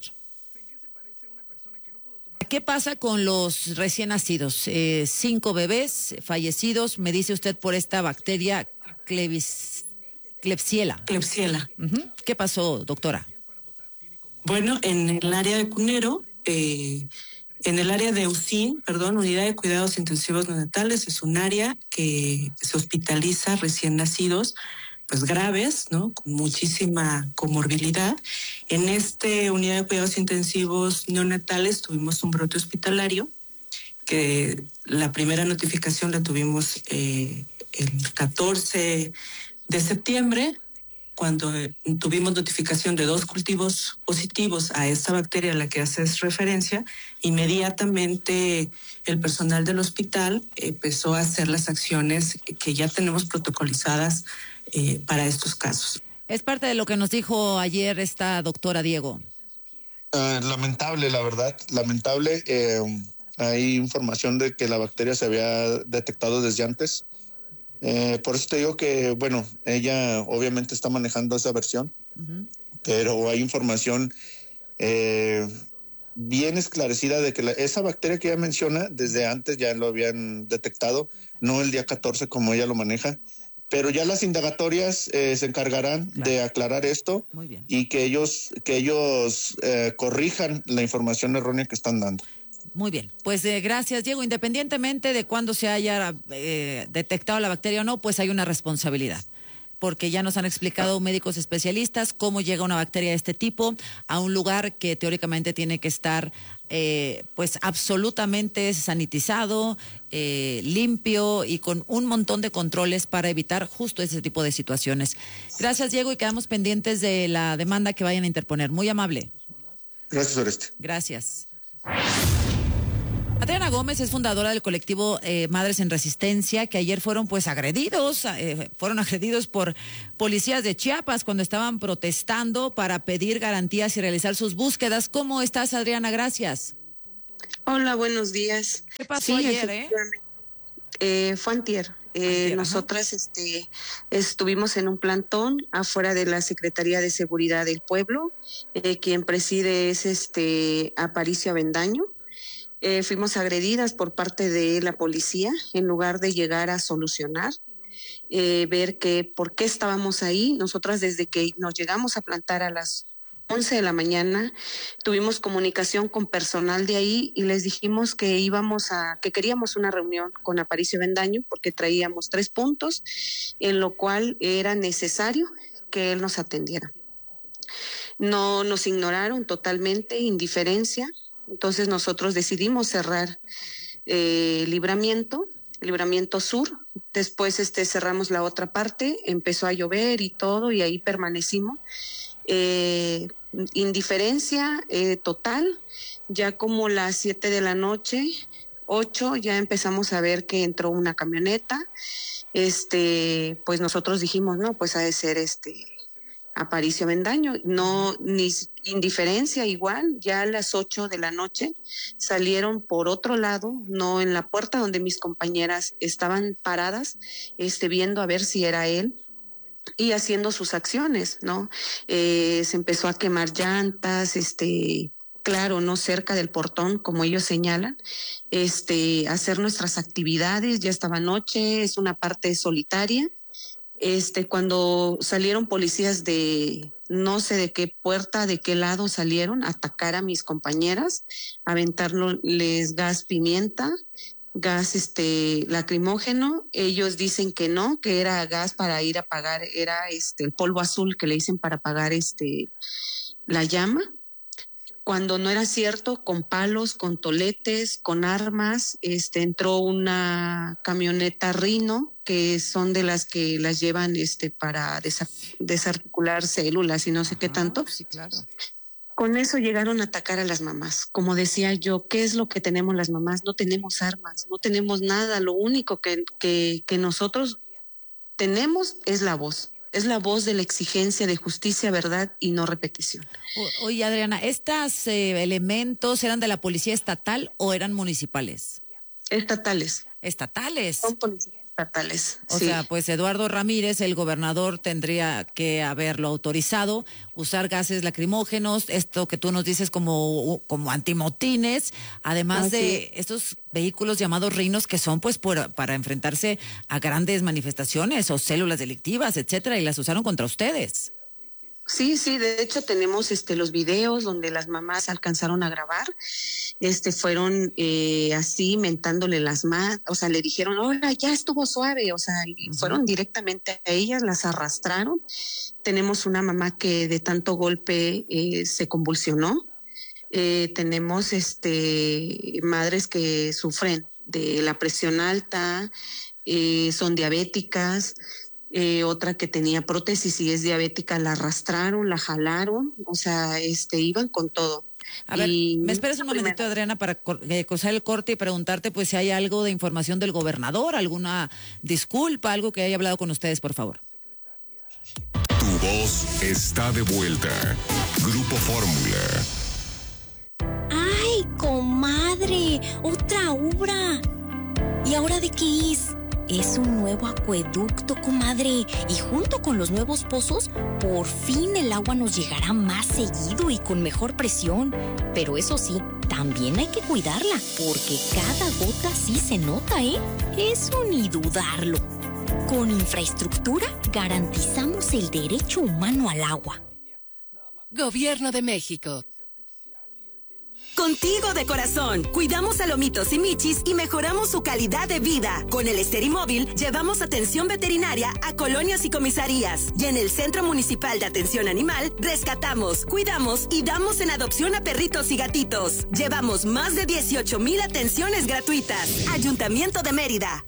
¿Qué pasa con los recién nacidos? Eh, cinco bebés fallecidos, me dice usted, por esta bacteria Klebs, Klebsiella. Klebsiella. Uh-huh. ¿Qué pasó, doctora? Bueno, en el área de Cunero, eh, en el área de U C I N, perdón, Unidad de Cuidados Intensivos Neonatales, es un área que se hospitaliza recién nacidos, pues graves, ¿no? Con muchísima comorbilidad. En esta Unidad de Cuidados Intensivos Neonatales tuvimos un brote hospitalario, que la primera notificación la tuvimos eh, el catorce de septiembre, cuando tuvimos notificación de dos cultivos positivos a esta bacteria a la que haces referencia. Inmediatamente el personal del hospital empezó a hacer las acciones que ya tenemos protocolizadas eh, para estos casos. Es parte de lo que nos dijo ayer esta doctora, Diego. Uh, lamentable, la verdad, lamentable. Eh, hay información de que la bacteria se había detectado desde antes. Eh, por eso te digo que, bueno, ella obviamente está manejando esa versión, uh-huh. pero hay información eh, bien esclarecida de que la, esa bacteria que ella menciona, desde antes ya lo habían detectado, no el día catorce como ella lo maneja, pero ya las indagatorias eh, se encargarán claro. de aclarar esto y que ellos, que ellos eh, corrijan la información errónea que están dando. Muy bien, pues eh, gracias, Diego. Independientemente de cuándo se haya eh, detectado la bacteria o no, pues hay una responsabilidad, porque ya nos han explicado médicos especialistas cómo llega una bacteria de este tipo a un lugar que teóricamente tiene que estar eh, pues absolutamente sanitizado, eh, limpio y con un montón de controles para evitar justo ese tipo de situaciones. Gracias, Diego, y quedamos pendientes de la demanda que vayan a interponer. Muy amable. Gracias, Oreste. Gracias. Adriana Gómez es fundadora del colectivo eh, Madres en Resistencia, que ayer fueron pues agredidos, eh, fueron agredidos por policías de Chiapas cuando estaban protestando para pedir garantías y realizar sus búsquedas. ¿Cómo estás, Adriana? Gracias. Hola, buenos días. ¿Qué pasó sí, ayer, eh? eh? Fue antier. Eh, antier nosotras este, estuvimos en un plantón afuera de la Secretaría de Seguridad del Pueblo. Eh, quien preside es este Aparicio Avendaño. Eh, fuimos agredidas por parte de la policía en lugar de llegar a solucionar, eh, ver que por qué estábamos ahí. Nosotras desde que nos llegamos a plantar a las once de la mañana tuvimos comunicación con personal de ahí y les dijimos que íbamos a, que queríamos una reunión con Aparicio Avendaño porque traíamos tres puntos en lo cual era necesario que él nos atendiera. No nos ignoraron totalmente, indiferencia. Entonces nosotros decidimos cerrar eh, Libramiento, Libramiento Sur. Después este, cerramos la otra parte, empezó a llover y todo, y ahí permanecimos. Eh, indiferencia eh, total, ya como las siete de la noche, ocho, ya empezamos a ver que entró una camioneta. Este, pues nosotros dijimos, no, pues ha de ser este... Aparicio Avendaño, no, ni indiferencia igual, ya a las ocho de la noche salieron por otro lado, no en la puerta donde mis compañeras estaban paradas, este, viendo a ver si era él y haciendo sus acciones, ¿no? Eh, se empezó a quemar llantas, este, claro, no cerca del portón, como ellos señalan, este, hacer nuestras actividades, ya estaba noche, es una parte solitaria. Este, cuando salieron policías de no sé de qué puerta, de qué lado salieron, a atacar a mis compañeras, aventarles gas pimienta, gas este lacrimógeno. Ellos dicen que no, que era gas para ir a apagar, era este el polvo azul que le dicen para apagar este la llama. Cuando no era cierto, con palos, con toletes, con armas, este entró una camioneta Rino, que son de las que las llevan este para desa- desarticular células y no sé qué tanto. Sí, claro. Con eso llegaron a atacar a las mamás. Como decía yo, ¿qué es lo que tenemos las mamás? No tenemos armas, no tenemos nada. Lo único que, que, que nosotros tenemos es la voz. Es la voz de la exigencia de justicia, verdad y no repetición. O, oye, Adriana, ¿estos eh, elementos eran de la policía estatal o eran municipales? Estatales. Estatales. Son policías estatales. O sí. sea, pues Eduardo Ramírez, el gobernador, tendría que haberlo autorizado, usar gases lacrimógenos, esto que tú nos dices como, como antimotines, además Así de es. estos vehículos llamados rinos que son pues por, para enfrentarse a grandes manifestaciones o células delictivas, etcétera, y las usaron contra ustedes. Sí, sí, de hecho tenemos este los videos donde las mamás alcanzaron a grabar, este fueron eh, así mentándole las manos, o sea, le dijeron, hola, ya estuvo suave, o sea, y uh-huh. fueron directamente a ellas, las arrastraron. Tenemos una mamá que de tanto golpe eh, se convulsionó. Eh, tenemos este madres que sufren de la presión alta, eh, son diabéticas. Eh, otra que tenía prótesis y es diabética, la arrastraron, la jalaron, o sea, este, iban con todo. A ver, y me esperas un momentito, Adriana, para eh, cruzar el corte y preguntarte pues si hay algo de información del gobernador, alguna disculpa, algo que haya hablado con ustedes, por favor. Tu voz está de vuelta. Grupo Fórmula. ¡Ay, comadre! ¡Otra obra! ¿Y ahora de qué es? Es un nuevo acueducto, comadre, y junto con los nuevos pozos, por fin el agua nos llegará más seguido y con mejor presión. Pero eso sí, también hay que cuidarla, porque cada gota sí se nota, ¿eh? Eso ni dudarlo. Con infraestructura garantizamos el derecho humano al agua. Gobierno de México. Contigo de corazón. Cuidamos a lomitos y michis y mejoramos su calidad de vida. Con el Esterimóvil llevamos atención veterinaria a colonias y comisarías. Y en el Centro Municipal de Atención Animal rescatamos, cuidamos y damos en adopción a perritos y gatitos. Llevamos más de dieciocho mil atenciones gratuitas. Ayuntamiento de Mérida.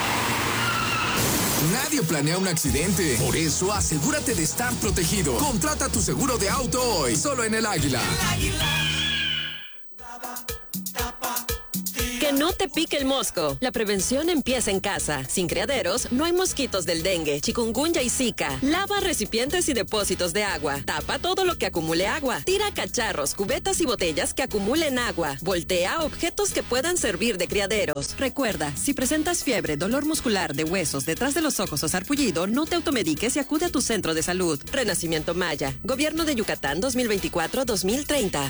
Nadie planea un accidente. Por eso, asegúrate de estar protegido. Contrata tu seguro de auto hoy, solo en El Águila. El Águila. Que no te pique el mosco. La prevención empieza en casa. Sin criaderos, no hay mosquitos del dengue, chikungunya y zika. Lava recipientes y depósitos de agua. Tapa todo lo que acumule agua. Tira cacharros, cubetas y botellas que acumulen agua. Voltea objetos que puedan servir de criaderos. Recuerda, si presentas fiebre, dolor muscular de huesos detrás de los ojos o sarpullido, no te automediques y acude a tu centro de salud. Renacimiento Maya. Gobierno de Yucatán dos mil veinticuatro a dos mil treinta.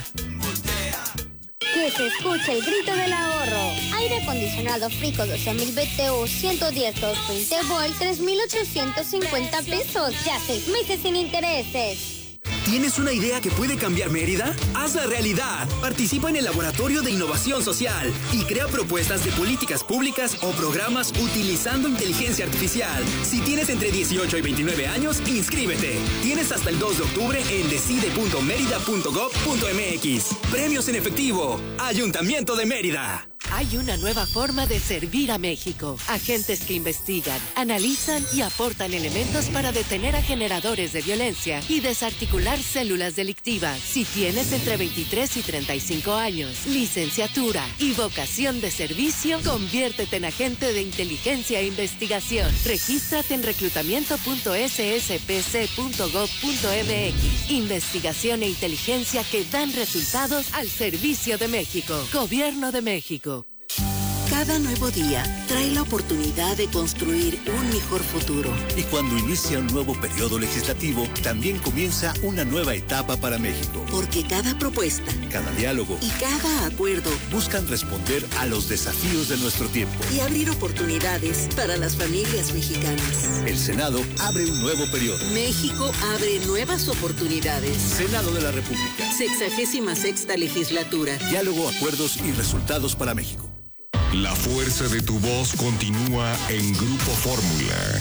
Que se escuche el grito del ahorro. Aire acondicionado Frico doce mil B T U ciento diez veinte volt, tres mil ochocientos cincuenta pesos. Ya seis meses sin intereses. ¿Tienes una idea que puede cambiar Mérida? ¡Hazla realidad! Participa en el Laboratorio de Innovación Social y crea propuestas de políticas públicas o programas utilizando inteligencia artificial. Si tienes entre dieciocho y veintinueve años, inscríbete. Tienes hasta el dos de octubre en decide punto mérida punto gob punto m x. Premios en efectivo. Ayuntamiento de Mérida. Hay una nueva forma de servir a México. Agentes que investigan, analizan y aportan elementos para detener a generadores de violencia y desarticular células delictivas. Si tienes entre veintitrés y treinta y cinco años, licenciatura y vocación de servicio, conviértete en agente de inteligencia e investigación. Regístrate en reclutamiento punto s s p c punto gob punto m x. Investigación e inteligencia que dan resultados al servicio de México. Gobierno de México. Cada nuevo día trae la oportunidad de construir un mejor futuro. Y cuando inicia un nuevo periodo legislativo, también comienza una nueva etapa para México. Porque cada propuesta, cada diálogo y cada acuerdo buscan responder a los desafíos de nuestro tiempo y abrir oportunidades para las familias mexicanas. El Senado abre un nuevo periodo. México abre nuevas oportunidades. Senado de la República. Sexagésima sexta legislatura. Diálogo, acuerdos y resultados para México. La fuerza de tu voz continúa en Grupo Fórmula.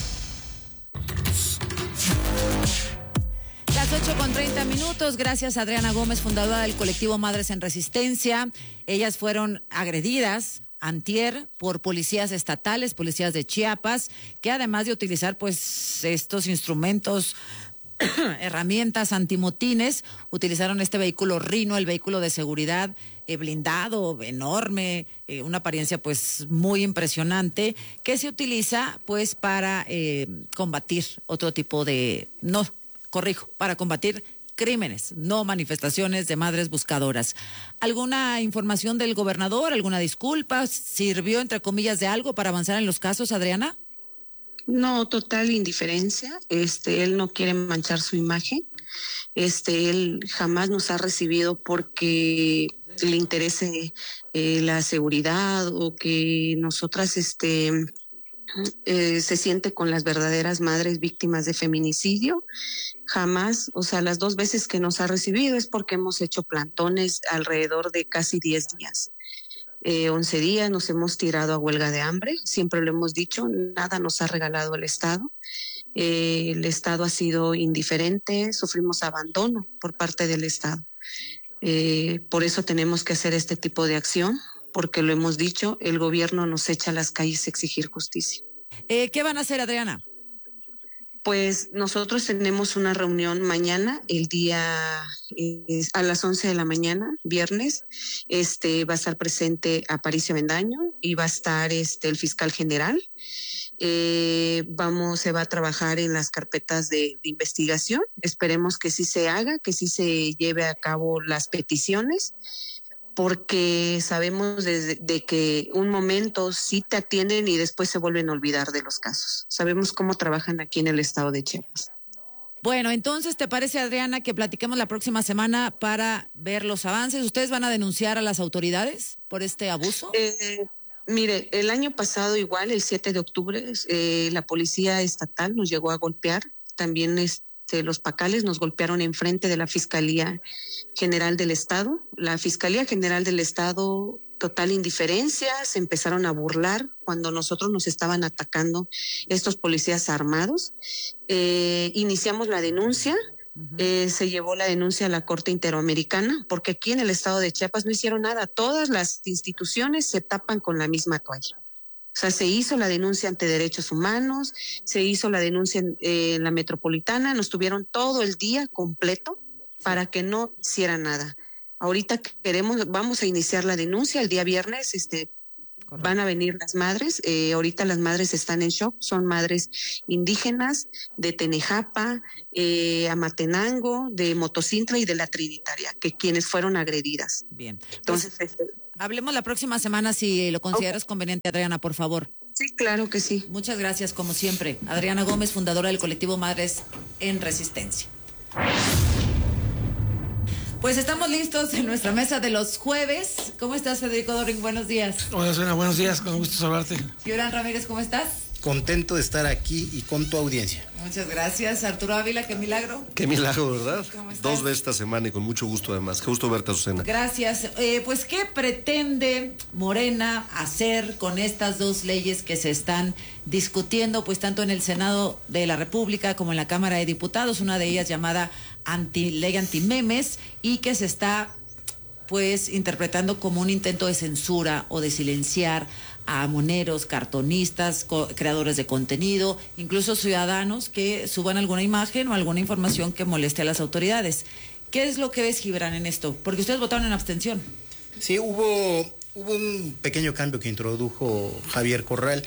Las ocho con treinta minutos, gracias a Adriana Gómez, fundadora del colectivo Madres en Resistencia. Ellas fueron agredidas antier por policías estatales, policías de Chiapas, que además de utilizar pues estos instrumentos, herramientas antimotines, utilizaron este vehículo Rino, el vehículo de seguridad eh, blindado, enorme, eh, una apariencia pues muy impresionante, que se utiliza pues para eh, combatir otro tipo de, no, corrijo, para combatir crímenes, no manifestaciones de madres buscadoras. ¿Alguna información del gobernador, alguna disculpa? ¿Sirvió entre comillas de algo para avanzar en los casos, Adriana? No, total indiferencia. Este, él no quiere manchar su imagen. Este, él jamás nos ha recibido porque le interese eh, la seguridad o que nosotras, este, eh, se siente con las verdaderas madres víctimas de feminicidio. Jamás, o sea, las dos veces que nos ha recibido es porque hemos hecho plantones alrededor de casi diez días. Eh, once días nos hemos tirado a huelga de hambre, siempre lo hemos dicho, nada nos ha regalado el Estado. Eh, el Estado ha sido indiferente, sufrimos abandono por parte del Estado. Eh, por eso tenemos que hacer este tipo de acción, porque lo hemos dicho, el gobierno nos echa a las calles a exigir justicia. Eh, ¿Qué van a hacer, Adriana? Pues nosotros tenemos una reunión mañana, el día eh, a las once de la mañana, viernes. Este va a estar presente Aparicio Bendaño y va a estar este el fiscal general. Eh, vamos, se va a trabajar en las carpetas de, de investigación. Esperemos que sí se haga, que sí se lleve a cabo las peticiones, porque sabemos de, de que un momento sí te atienden y después se vuelven a olvidar de los casos. Sabemos cómo trabajan aquí en el estado de Chiapas. Bueno, entonces, ¿te parece, Adriana, que platiquemos la próxima semana para ver los avances? ¿Ustedes van a denunciar a las autoridades por este abuso? Eh, mire, el año pasado igual, el siete de octubre, eh, la policía estatal nos llegó a golpear. También es, este, los Pacales nos golpearon enfrente de la Fiscalía General del Estado. La Fiscalía General del Estado, total indiferencia, se empezaron a burlar cuando nosotros nos estaban atacando estos policías armados. Eh, iniciamos la denuncia. Uh-huh. Eh, se llevó la denuncia a la Corte Interamericana, porque aquí en el estado de Chiapas no hicieron nada. Todas las instituciones se tapan con la misma toalla. O sea, se hizo la denuncia ante Derechos Humanos, se hizo la denuncia en, eh, en la Metropolitana, nos tuvieron todo el día completo para que no hiciera nada. Ahorita queremos, vamos a iniciar la denuncia el día viernes, este, correcto, van a venir las madres, eh, ahorita las madres están en shock, son madres indígenas de Tenejapa, eh, Amatenango, de Motocintla y de la Trinitaria, que quienes fueron agredidas. Bien. Entonces, pues, este, hablemos la próxima semana si lo consideras okay. conveniente, Adriana, por favor. Sí, claro que sí. Muchas gracias, como siempre. Adriana Gómez, fundadora del colectivo Madres en Resistencia. Pues estamos listos en nuestra mesa de los jueves. ¿Cómo estás, Federico Doring? Buenos días. Hola, Susana, buenos días, con gusto saludarte. Gibran Ramírez, ¿cómo estás? Contento de estar aquí y con tu audiencia. Muchas gracias. Arturo Ávila, qué milagro. Qué milagro, ¿verdad? Dos veces esta semana y con mucho gusto además. Qué gusto verte, Susana. Gracias. Eh, pues, ¿qué pretende Morena hacer con estas dos leyes que se están discutiendo, pues tanto en el Senado de la República como en la Cámara de Diputados? Una de ellas llamada anti, ley antimemes y que se está pues interpretando como un intento de censura o de silenciar a moneros, cartonistas, co- creadores de contenido, incluso ciudadanos que suban alguna imagen o alguna información que moleste a las autoridades. ¿Qué es lo que ves, Gibran, en esto? Porque ustedes votaron en abstención. Sí, hubo, hubo un pequeño cambio que introdujo Javier Corral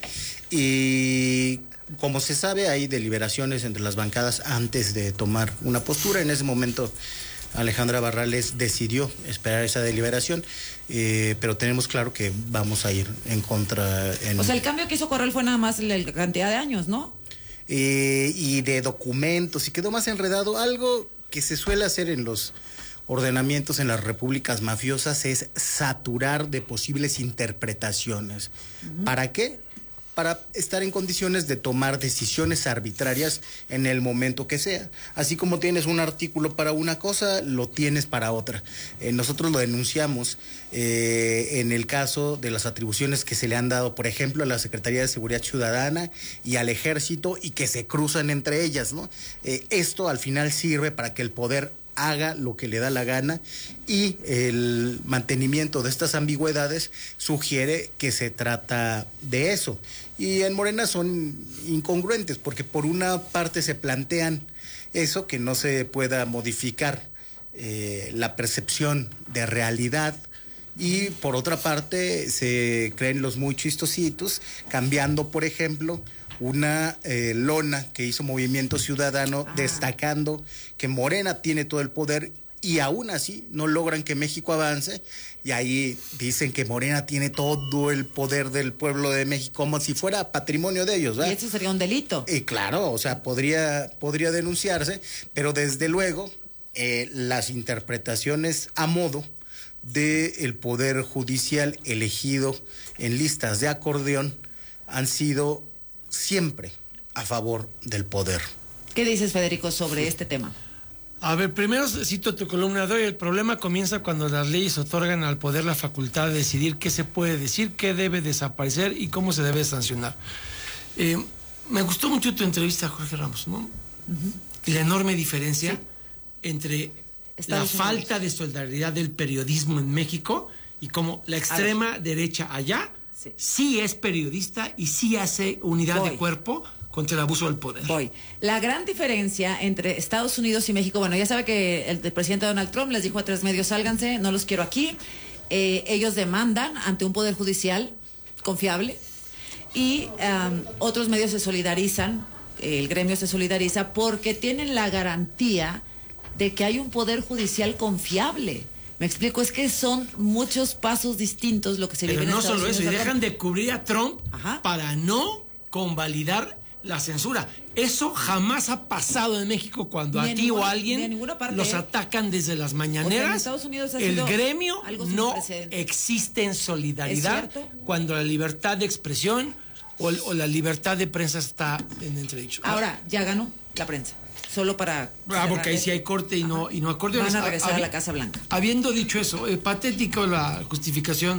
y, como se sabe, hay deliberaciones entre las bancadas antes de tomar una postura. En ese momento Alejandra Barrales decidió esperar esa deliberación, eh, pero tenemos claro que vamos a ir en contra. En, o sea, el cambio que hizo Corral fue nada más la cantidad de años, ¿no? Eh, y de documentos, y quedó más enredado. Algo que se suele hacer en los ordenamientos en las repúblicas mafiosas es saturar de posibles interpretaciones. Uh-huh. ¿Para qué? Para estar en condiciones de tomar decisiones arbitrarias en el momento que sea. Así como tienes un artículo para una cosa, lo tienes para otra. Eh, nosotros lo denunciamos eh, en el caso de las atribuciones que se le han dado, por ejemplo, a la Secretaría de Seguridad Ciudadana y al Ejército, y que se cruzan entre ellas, ¿no? Eh, esto al final sirve para que el poder haga lo que le da la gana, y el mantenimiento de estas ambigüedades sugiere que se trata de eso. Y en Morena son incongruentes, porque por una parte se plantean eso, que no se pueda modificar eh, la percepción de realidad, y por otra parte se creen los muy chistositos, cambiando, por ejemplo, una eh, lona que hizo Movimiento Ciudadano, ah. destacando que Morena tiene todo el poder, y aún así no logran que México avance, y ahí dicen que Morena tiene todo el poder del pueblo de México, como si fuera patrimonio de ellos, ¿verdad? Y eso sería un delito. Y claro, o sea, podría, podría denunciarse, pero desde luego eh, las interpretaciones a modo del poder judicial elegido en listas de acordeón han sido siempre a favor del poder. ¿Qué dices, Federico, sobre este tema? A ver, primero cito tu columna de hoy. El problema comienza cuando las leyes otorgan al poder la facultad de decidir qué se puede decir, qué debe desaparecer y cómo se debe sancionar. Eh, me gustó mucho tu entrevista a Jorge Ramos, ¿no? Uh-huh. Y la enorme diferencia sí. entre Estados la Unidos. Falta de solidaridad del periodismo en México y cómo la extrema derecha allá sí. sí es periodista y sí hace unidad Voy. de cuerpo contra el abuso del poder. Voy. La gran diferencia entre Estados Unidos y México, bueno, ya sabe que el, el presidente Donald Trump les dijo a tres medios, sálganse, no los quiero aquí. Eh, ellos demandan ante un poder judicial confiable, y um, otros medios se solidarizan, el gremio se solidariza porque tienen la garantía de que hay un poder judicial confiable. Me explico, es que son muchos pasos distintos lo que se vive en Pero no Estados solo Unidos. eso, y dejan de cubrir a Trump Ajá. para no convalidar la censura. Eso jamás ha pasado en México cuando ni a ti ninguna, o a alguien parte, los atacan desde las mañaneras. O sea, en Estados Unidos ha el sido gremio no precedente. existe en solidaridad cuando la libertad de expresión o, o la libertad de prensa está en entredicho. Ahora, ya ganó la prensa. solo para... Ah, porque ahí sí hay corte y no, y no acordeones. Van a regresar Hab- a la Casa Blanca. Habiendo dicho eso, eh, patético la justificación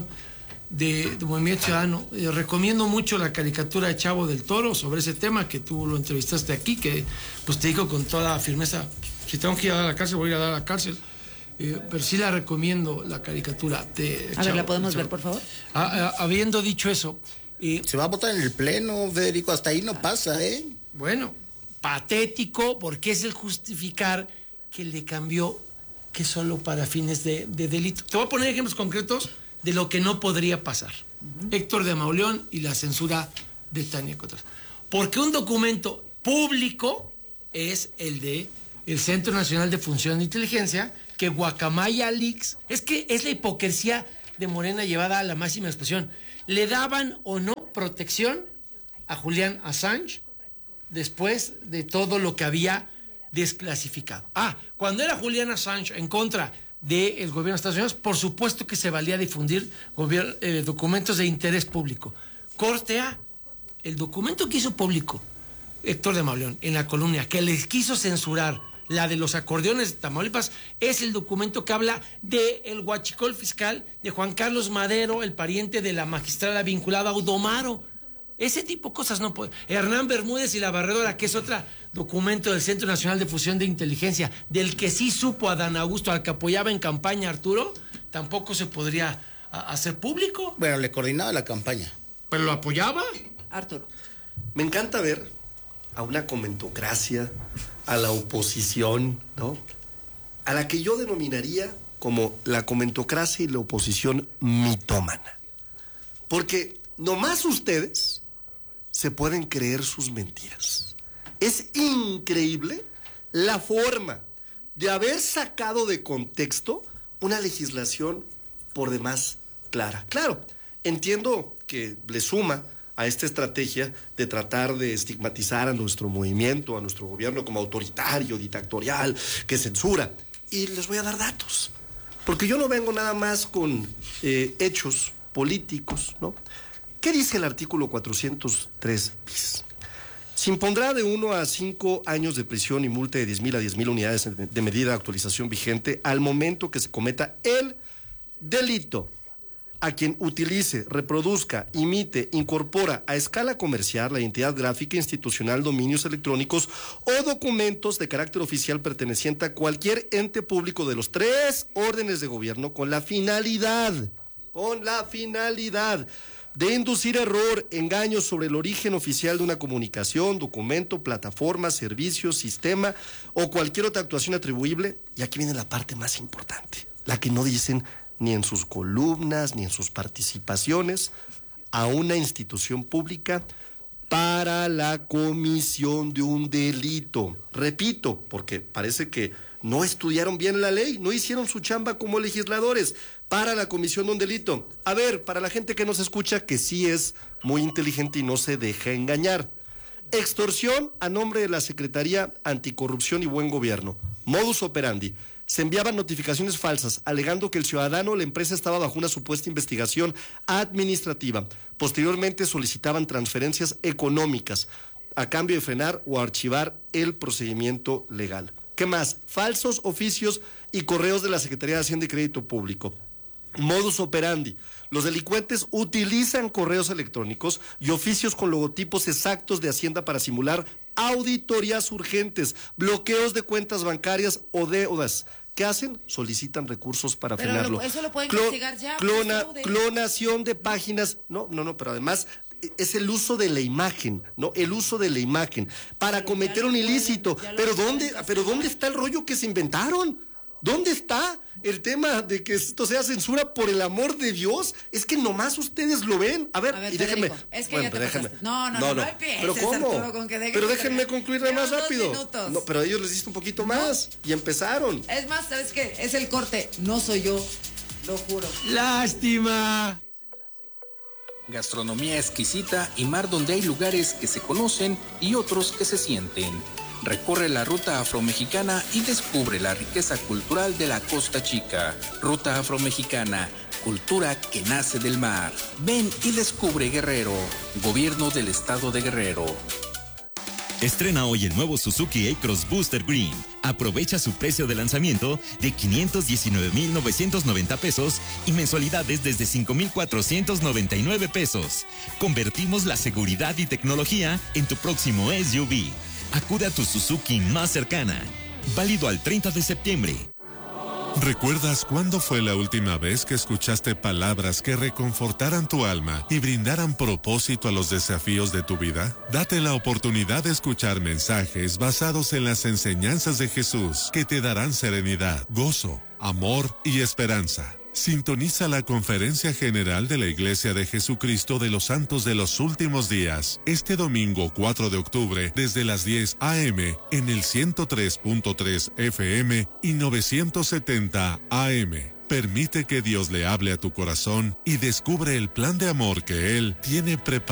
de, de Movimiento Ciudadano. Eh, recomiendo mucho la caricatura de Chavo del Toro sobre ese tema, que tú lo entrevistaste aquí, que pues te digo con toda firmeza, si tengo que ir a dar a la cárcel, voy a ir a dar a la cárcel. Eh, pero sí la recomiendo, la caricatura de A Chavo, ver, ¿la podemos Chavo. ver, por favor? Ah, ah, habiendo dicho eso... Eh, Se va a votar en el Pleno, Federico, hasta ahí no pasa, ¿eh? Bueno, patético, porque es el justificar que le cambió que solo para fines de, de delito. Te voy a poner ejemplos concretos de lo que no podría pasar. Uh-huh. Héctor de Mauleón y la censura de Tania Cotras. Porque un documento público es el de el Centro Nacional de Función de Inteligencia, que Guacamaya Leaks, es que es la hipocresía de Morena llevada a la máxima expresión. ¿Le daban o no protección a Julian Assange después de todo lo que había desclasificado? Ah, cuando era Julian Assange en contra del gobierno de Estados Unidos, por supuesto que se valía difundir gobier- eh, documentos de interés público. Corte A, el documento que hizo público Héctor de Mauleón en la columna, que les quiso censurar, la de los acordeones de Tamaulipas, es el documento que habla de el huachicol fiscal de Juan Carlos Madero, el pariente de la magistrada vinculada a Udomaro. Ese tipo de cosas no puede. Hernán Bermúdez y la Barredora, que es otro documento del Centro Nacional de Fusión de Inteligencia, del que sí supo Adán Augusto, al que apoyaba en campaña Arturo, tampoco se podría a, hacer público. Bueno, le coordinaba la campaña. ¿Pero lo apoyaba? Arturo. Me encanta ver a una comentocracia, a la oposición, ¿no? A la que yo denominaría como la comentocracia y la oposición mitómana. Porque nomás ustedes se pueden creer sus mentiras. Es increíble la forma de haber sacado de contexto una legislación por demás clara. Claro, entiendo que le suma a esta estrategia de tratar de estigmatizar a nuestro movimiento, a nuestro gobierno como autoritario, dictatorial, que censura. Y les voy a dar datos, porque yo no vengo nada más con eh, hechos políticos, ¿no? ¿Qué dice el artículo cuatrocientos tres bis? Se impondrá de uno a cinco años de prisión y multa de diez mil a diez mil unidades de medida de actualización vigente al momento que se cometa el delito a quien utilice, reproduzca, imite, incorpora a escala comercial la identidad gráfica institucional, dominios electrónicos o documentos de carácter oficial perteneciente a cualquier ente público de los tres órdenes de gobierno con la finalidad, con la finalidad de inducir error, engaño sobre el origen oficial de una comunicación, documento, plataforma, servicio, sistema o cualquier otra actuación atribuible. Y aquí viene la parte más importante, la que no dicen ni en sus columnas, ni en sus participaciones, a una institución pública para la comisión de un delito. Repito, porque parece que no estudiaron bien la ley, no hicieron su chamba como legisladores, para la comisión de un delito. A ver, para la gente que nos escucha, que sí es muy inteligente y no se deja engañar. Extorsión a nombre de la Secretaría Anticorrupción y Buen Gobierno. Modus operandi. Se enviaban notificaciones falsas, alegando que el ciudadano o la empresa estaba bajo una supuesta investigación administrativa. Posteriormente solicitaban transferencias económicas a cambio de frenar o archivar el procedimiento legal. ¿Qué más? Falsos oficios y correos de la Secretaría de Hacienda y Crédito Público. Modus operandi. Los delincuentes utilizan correos electrónicos y oficios con logotipos exactos de Hacienda para simular auditorías urgentes, bloqueos de cuentas bancarias o deudas. ¿Qué hacen? Solicitan recursos para pero frenarlo. Lo, eso lo pueden Clo- investigar ya. Clona, clonación de páginas. No, no, no, pero además es el uso de la imagen, ¿no? El uso de la imagen para pero cometer un ilícito. Pueden, pero ¿dónde, pero ¿dónde está el rollo que se inventaron? ¿Dónde está el tema de que esto sea censura, por el amor de Dios? Es que nomás ustedes lo ven. A ver, a ver y déjenme. Es que bueno, ya te déjenme. No, no, no, no, no empieces, ¿Pero cómo? Arturo, con que pero déjenme concluir más rápido. No, pero a ellos les diste un poquito más no. y empezaron. Es más, ¿sabes qué? Es el corte. No soy yo, lo juro. ¡Lástima! Gastronomía exquisita y mar donde hay lugares que se conocen y otros que se sienten. Recorre la ruta afromexicana y descubre la riqueza cultural de la Costa Chica. Ruta afromexicana, cultura que nace del mar. Ven y descubre Guerrero. Gobierno del Estado de Guerrero. Estrena hoy el nuevo Suzuki A-Cross Booster Green. Aprovecha su precio de lanzamiento de quinientos diecinueve mil novecientos noventa pesos y mensualidades desde cinco mil cuatrocientos noventa y nueve pesos. Convertimos la seguridad y tecnología en tu próximo S U V. Acude a tu Suzuki más cercana. Válido al treinta de septiembre. ¿Recuerdas cuándo fue la última vez que escuchaste palabras que reconfortaran tu alma y brindaran propósito a los desafíos de tu vida? Date la oportunidad de escuchar mensajes basados en las enseñanzas de Jesús que te darán serenidad, gozo, amor y esperanza. Sintoniza la Conferencia General de la Iglesia de Jesucristo de los Santos de los Últimos Días, este domingo cuatro de octubre, desde las diez a eme, en el ciento tres punto tres F M y novecientos setenta A M. Permite que Dios le hable a tu corazón y descubre el plan de amor que Él tiene preparado.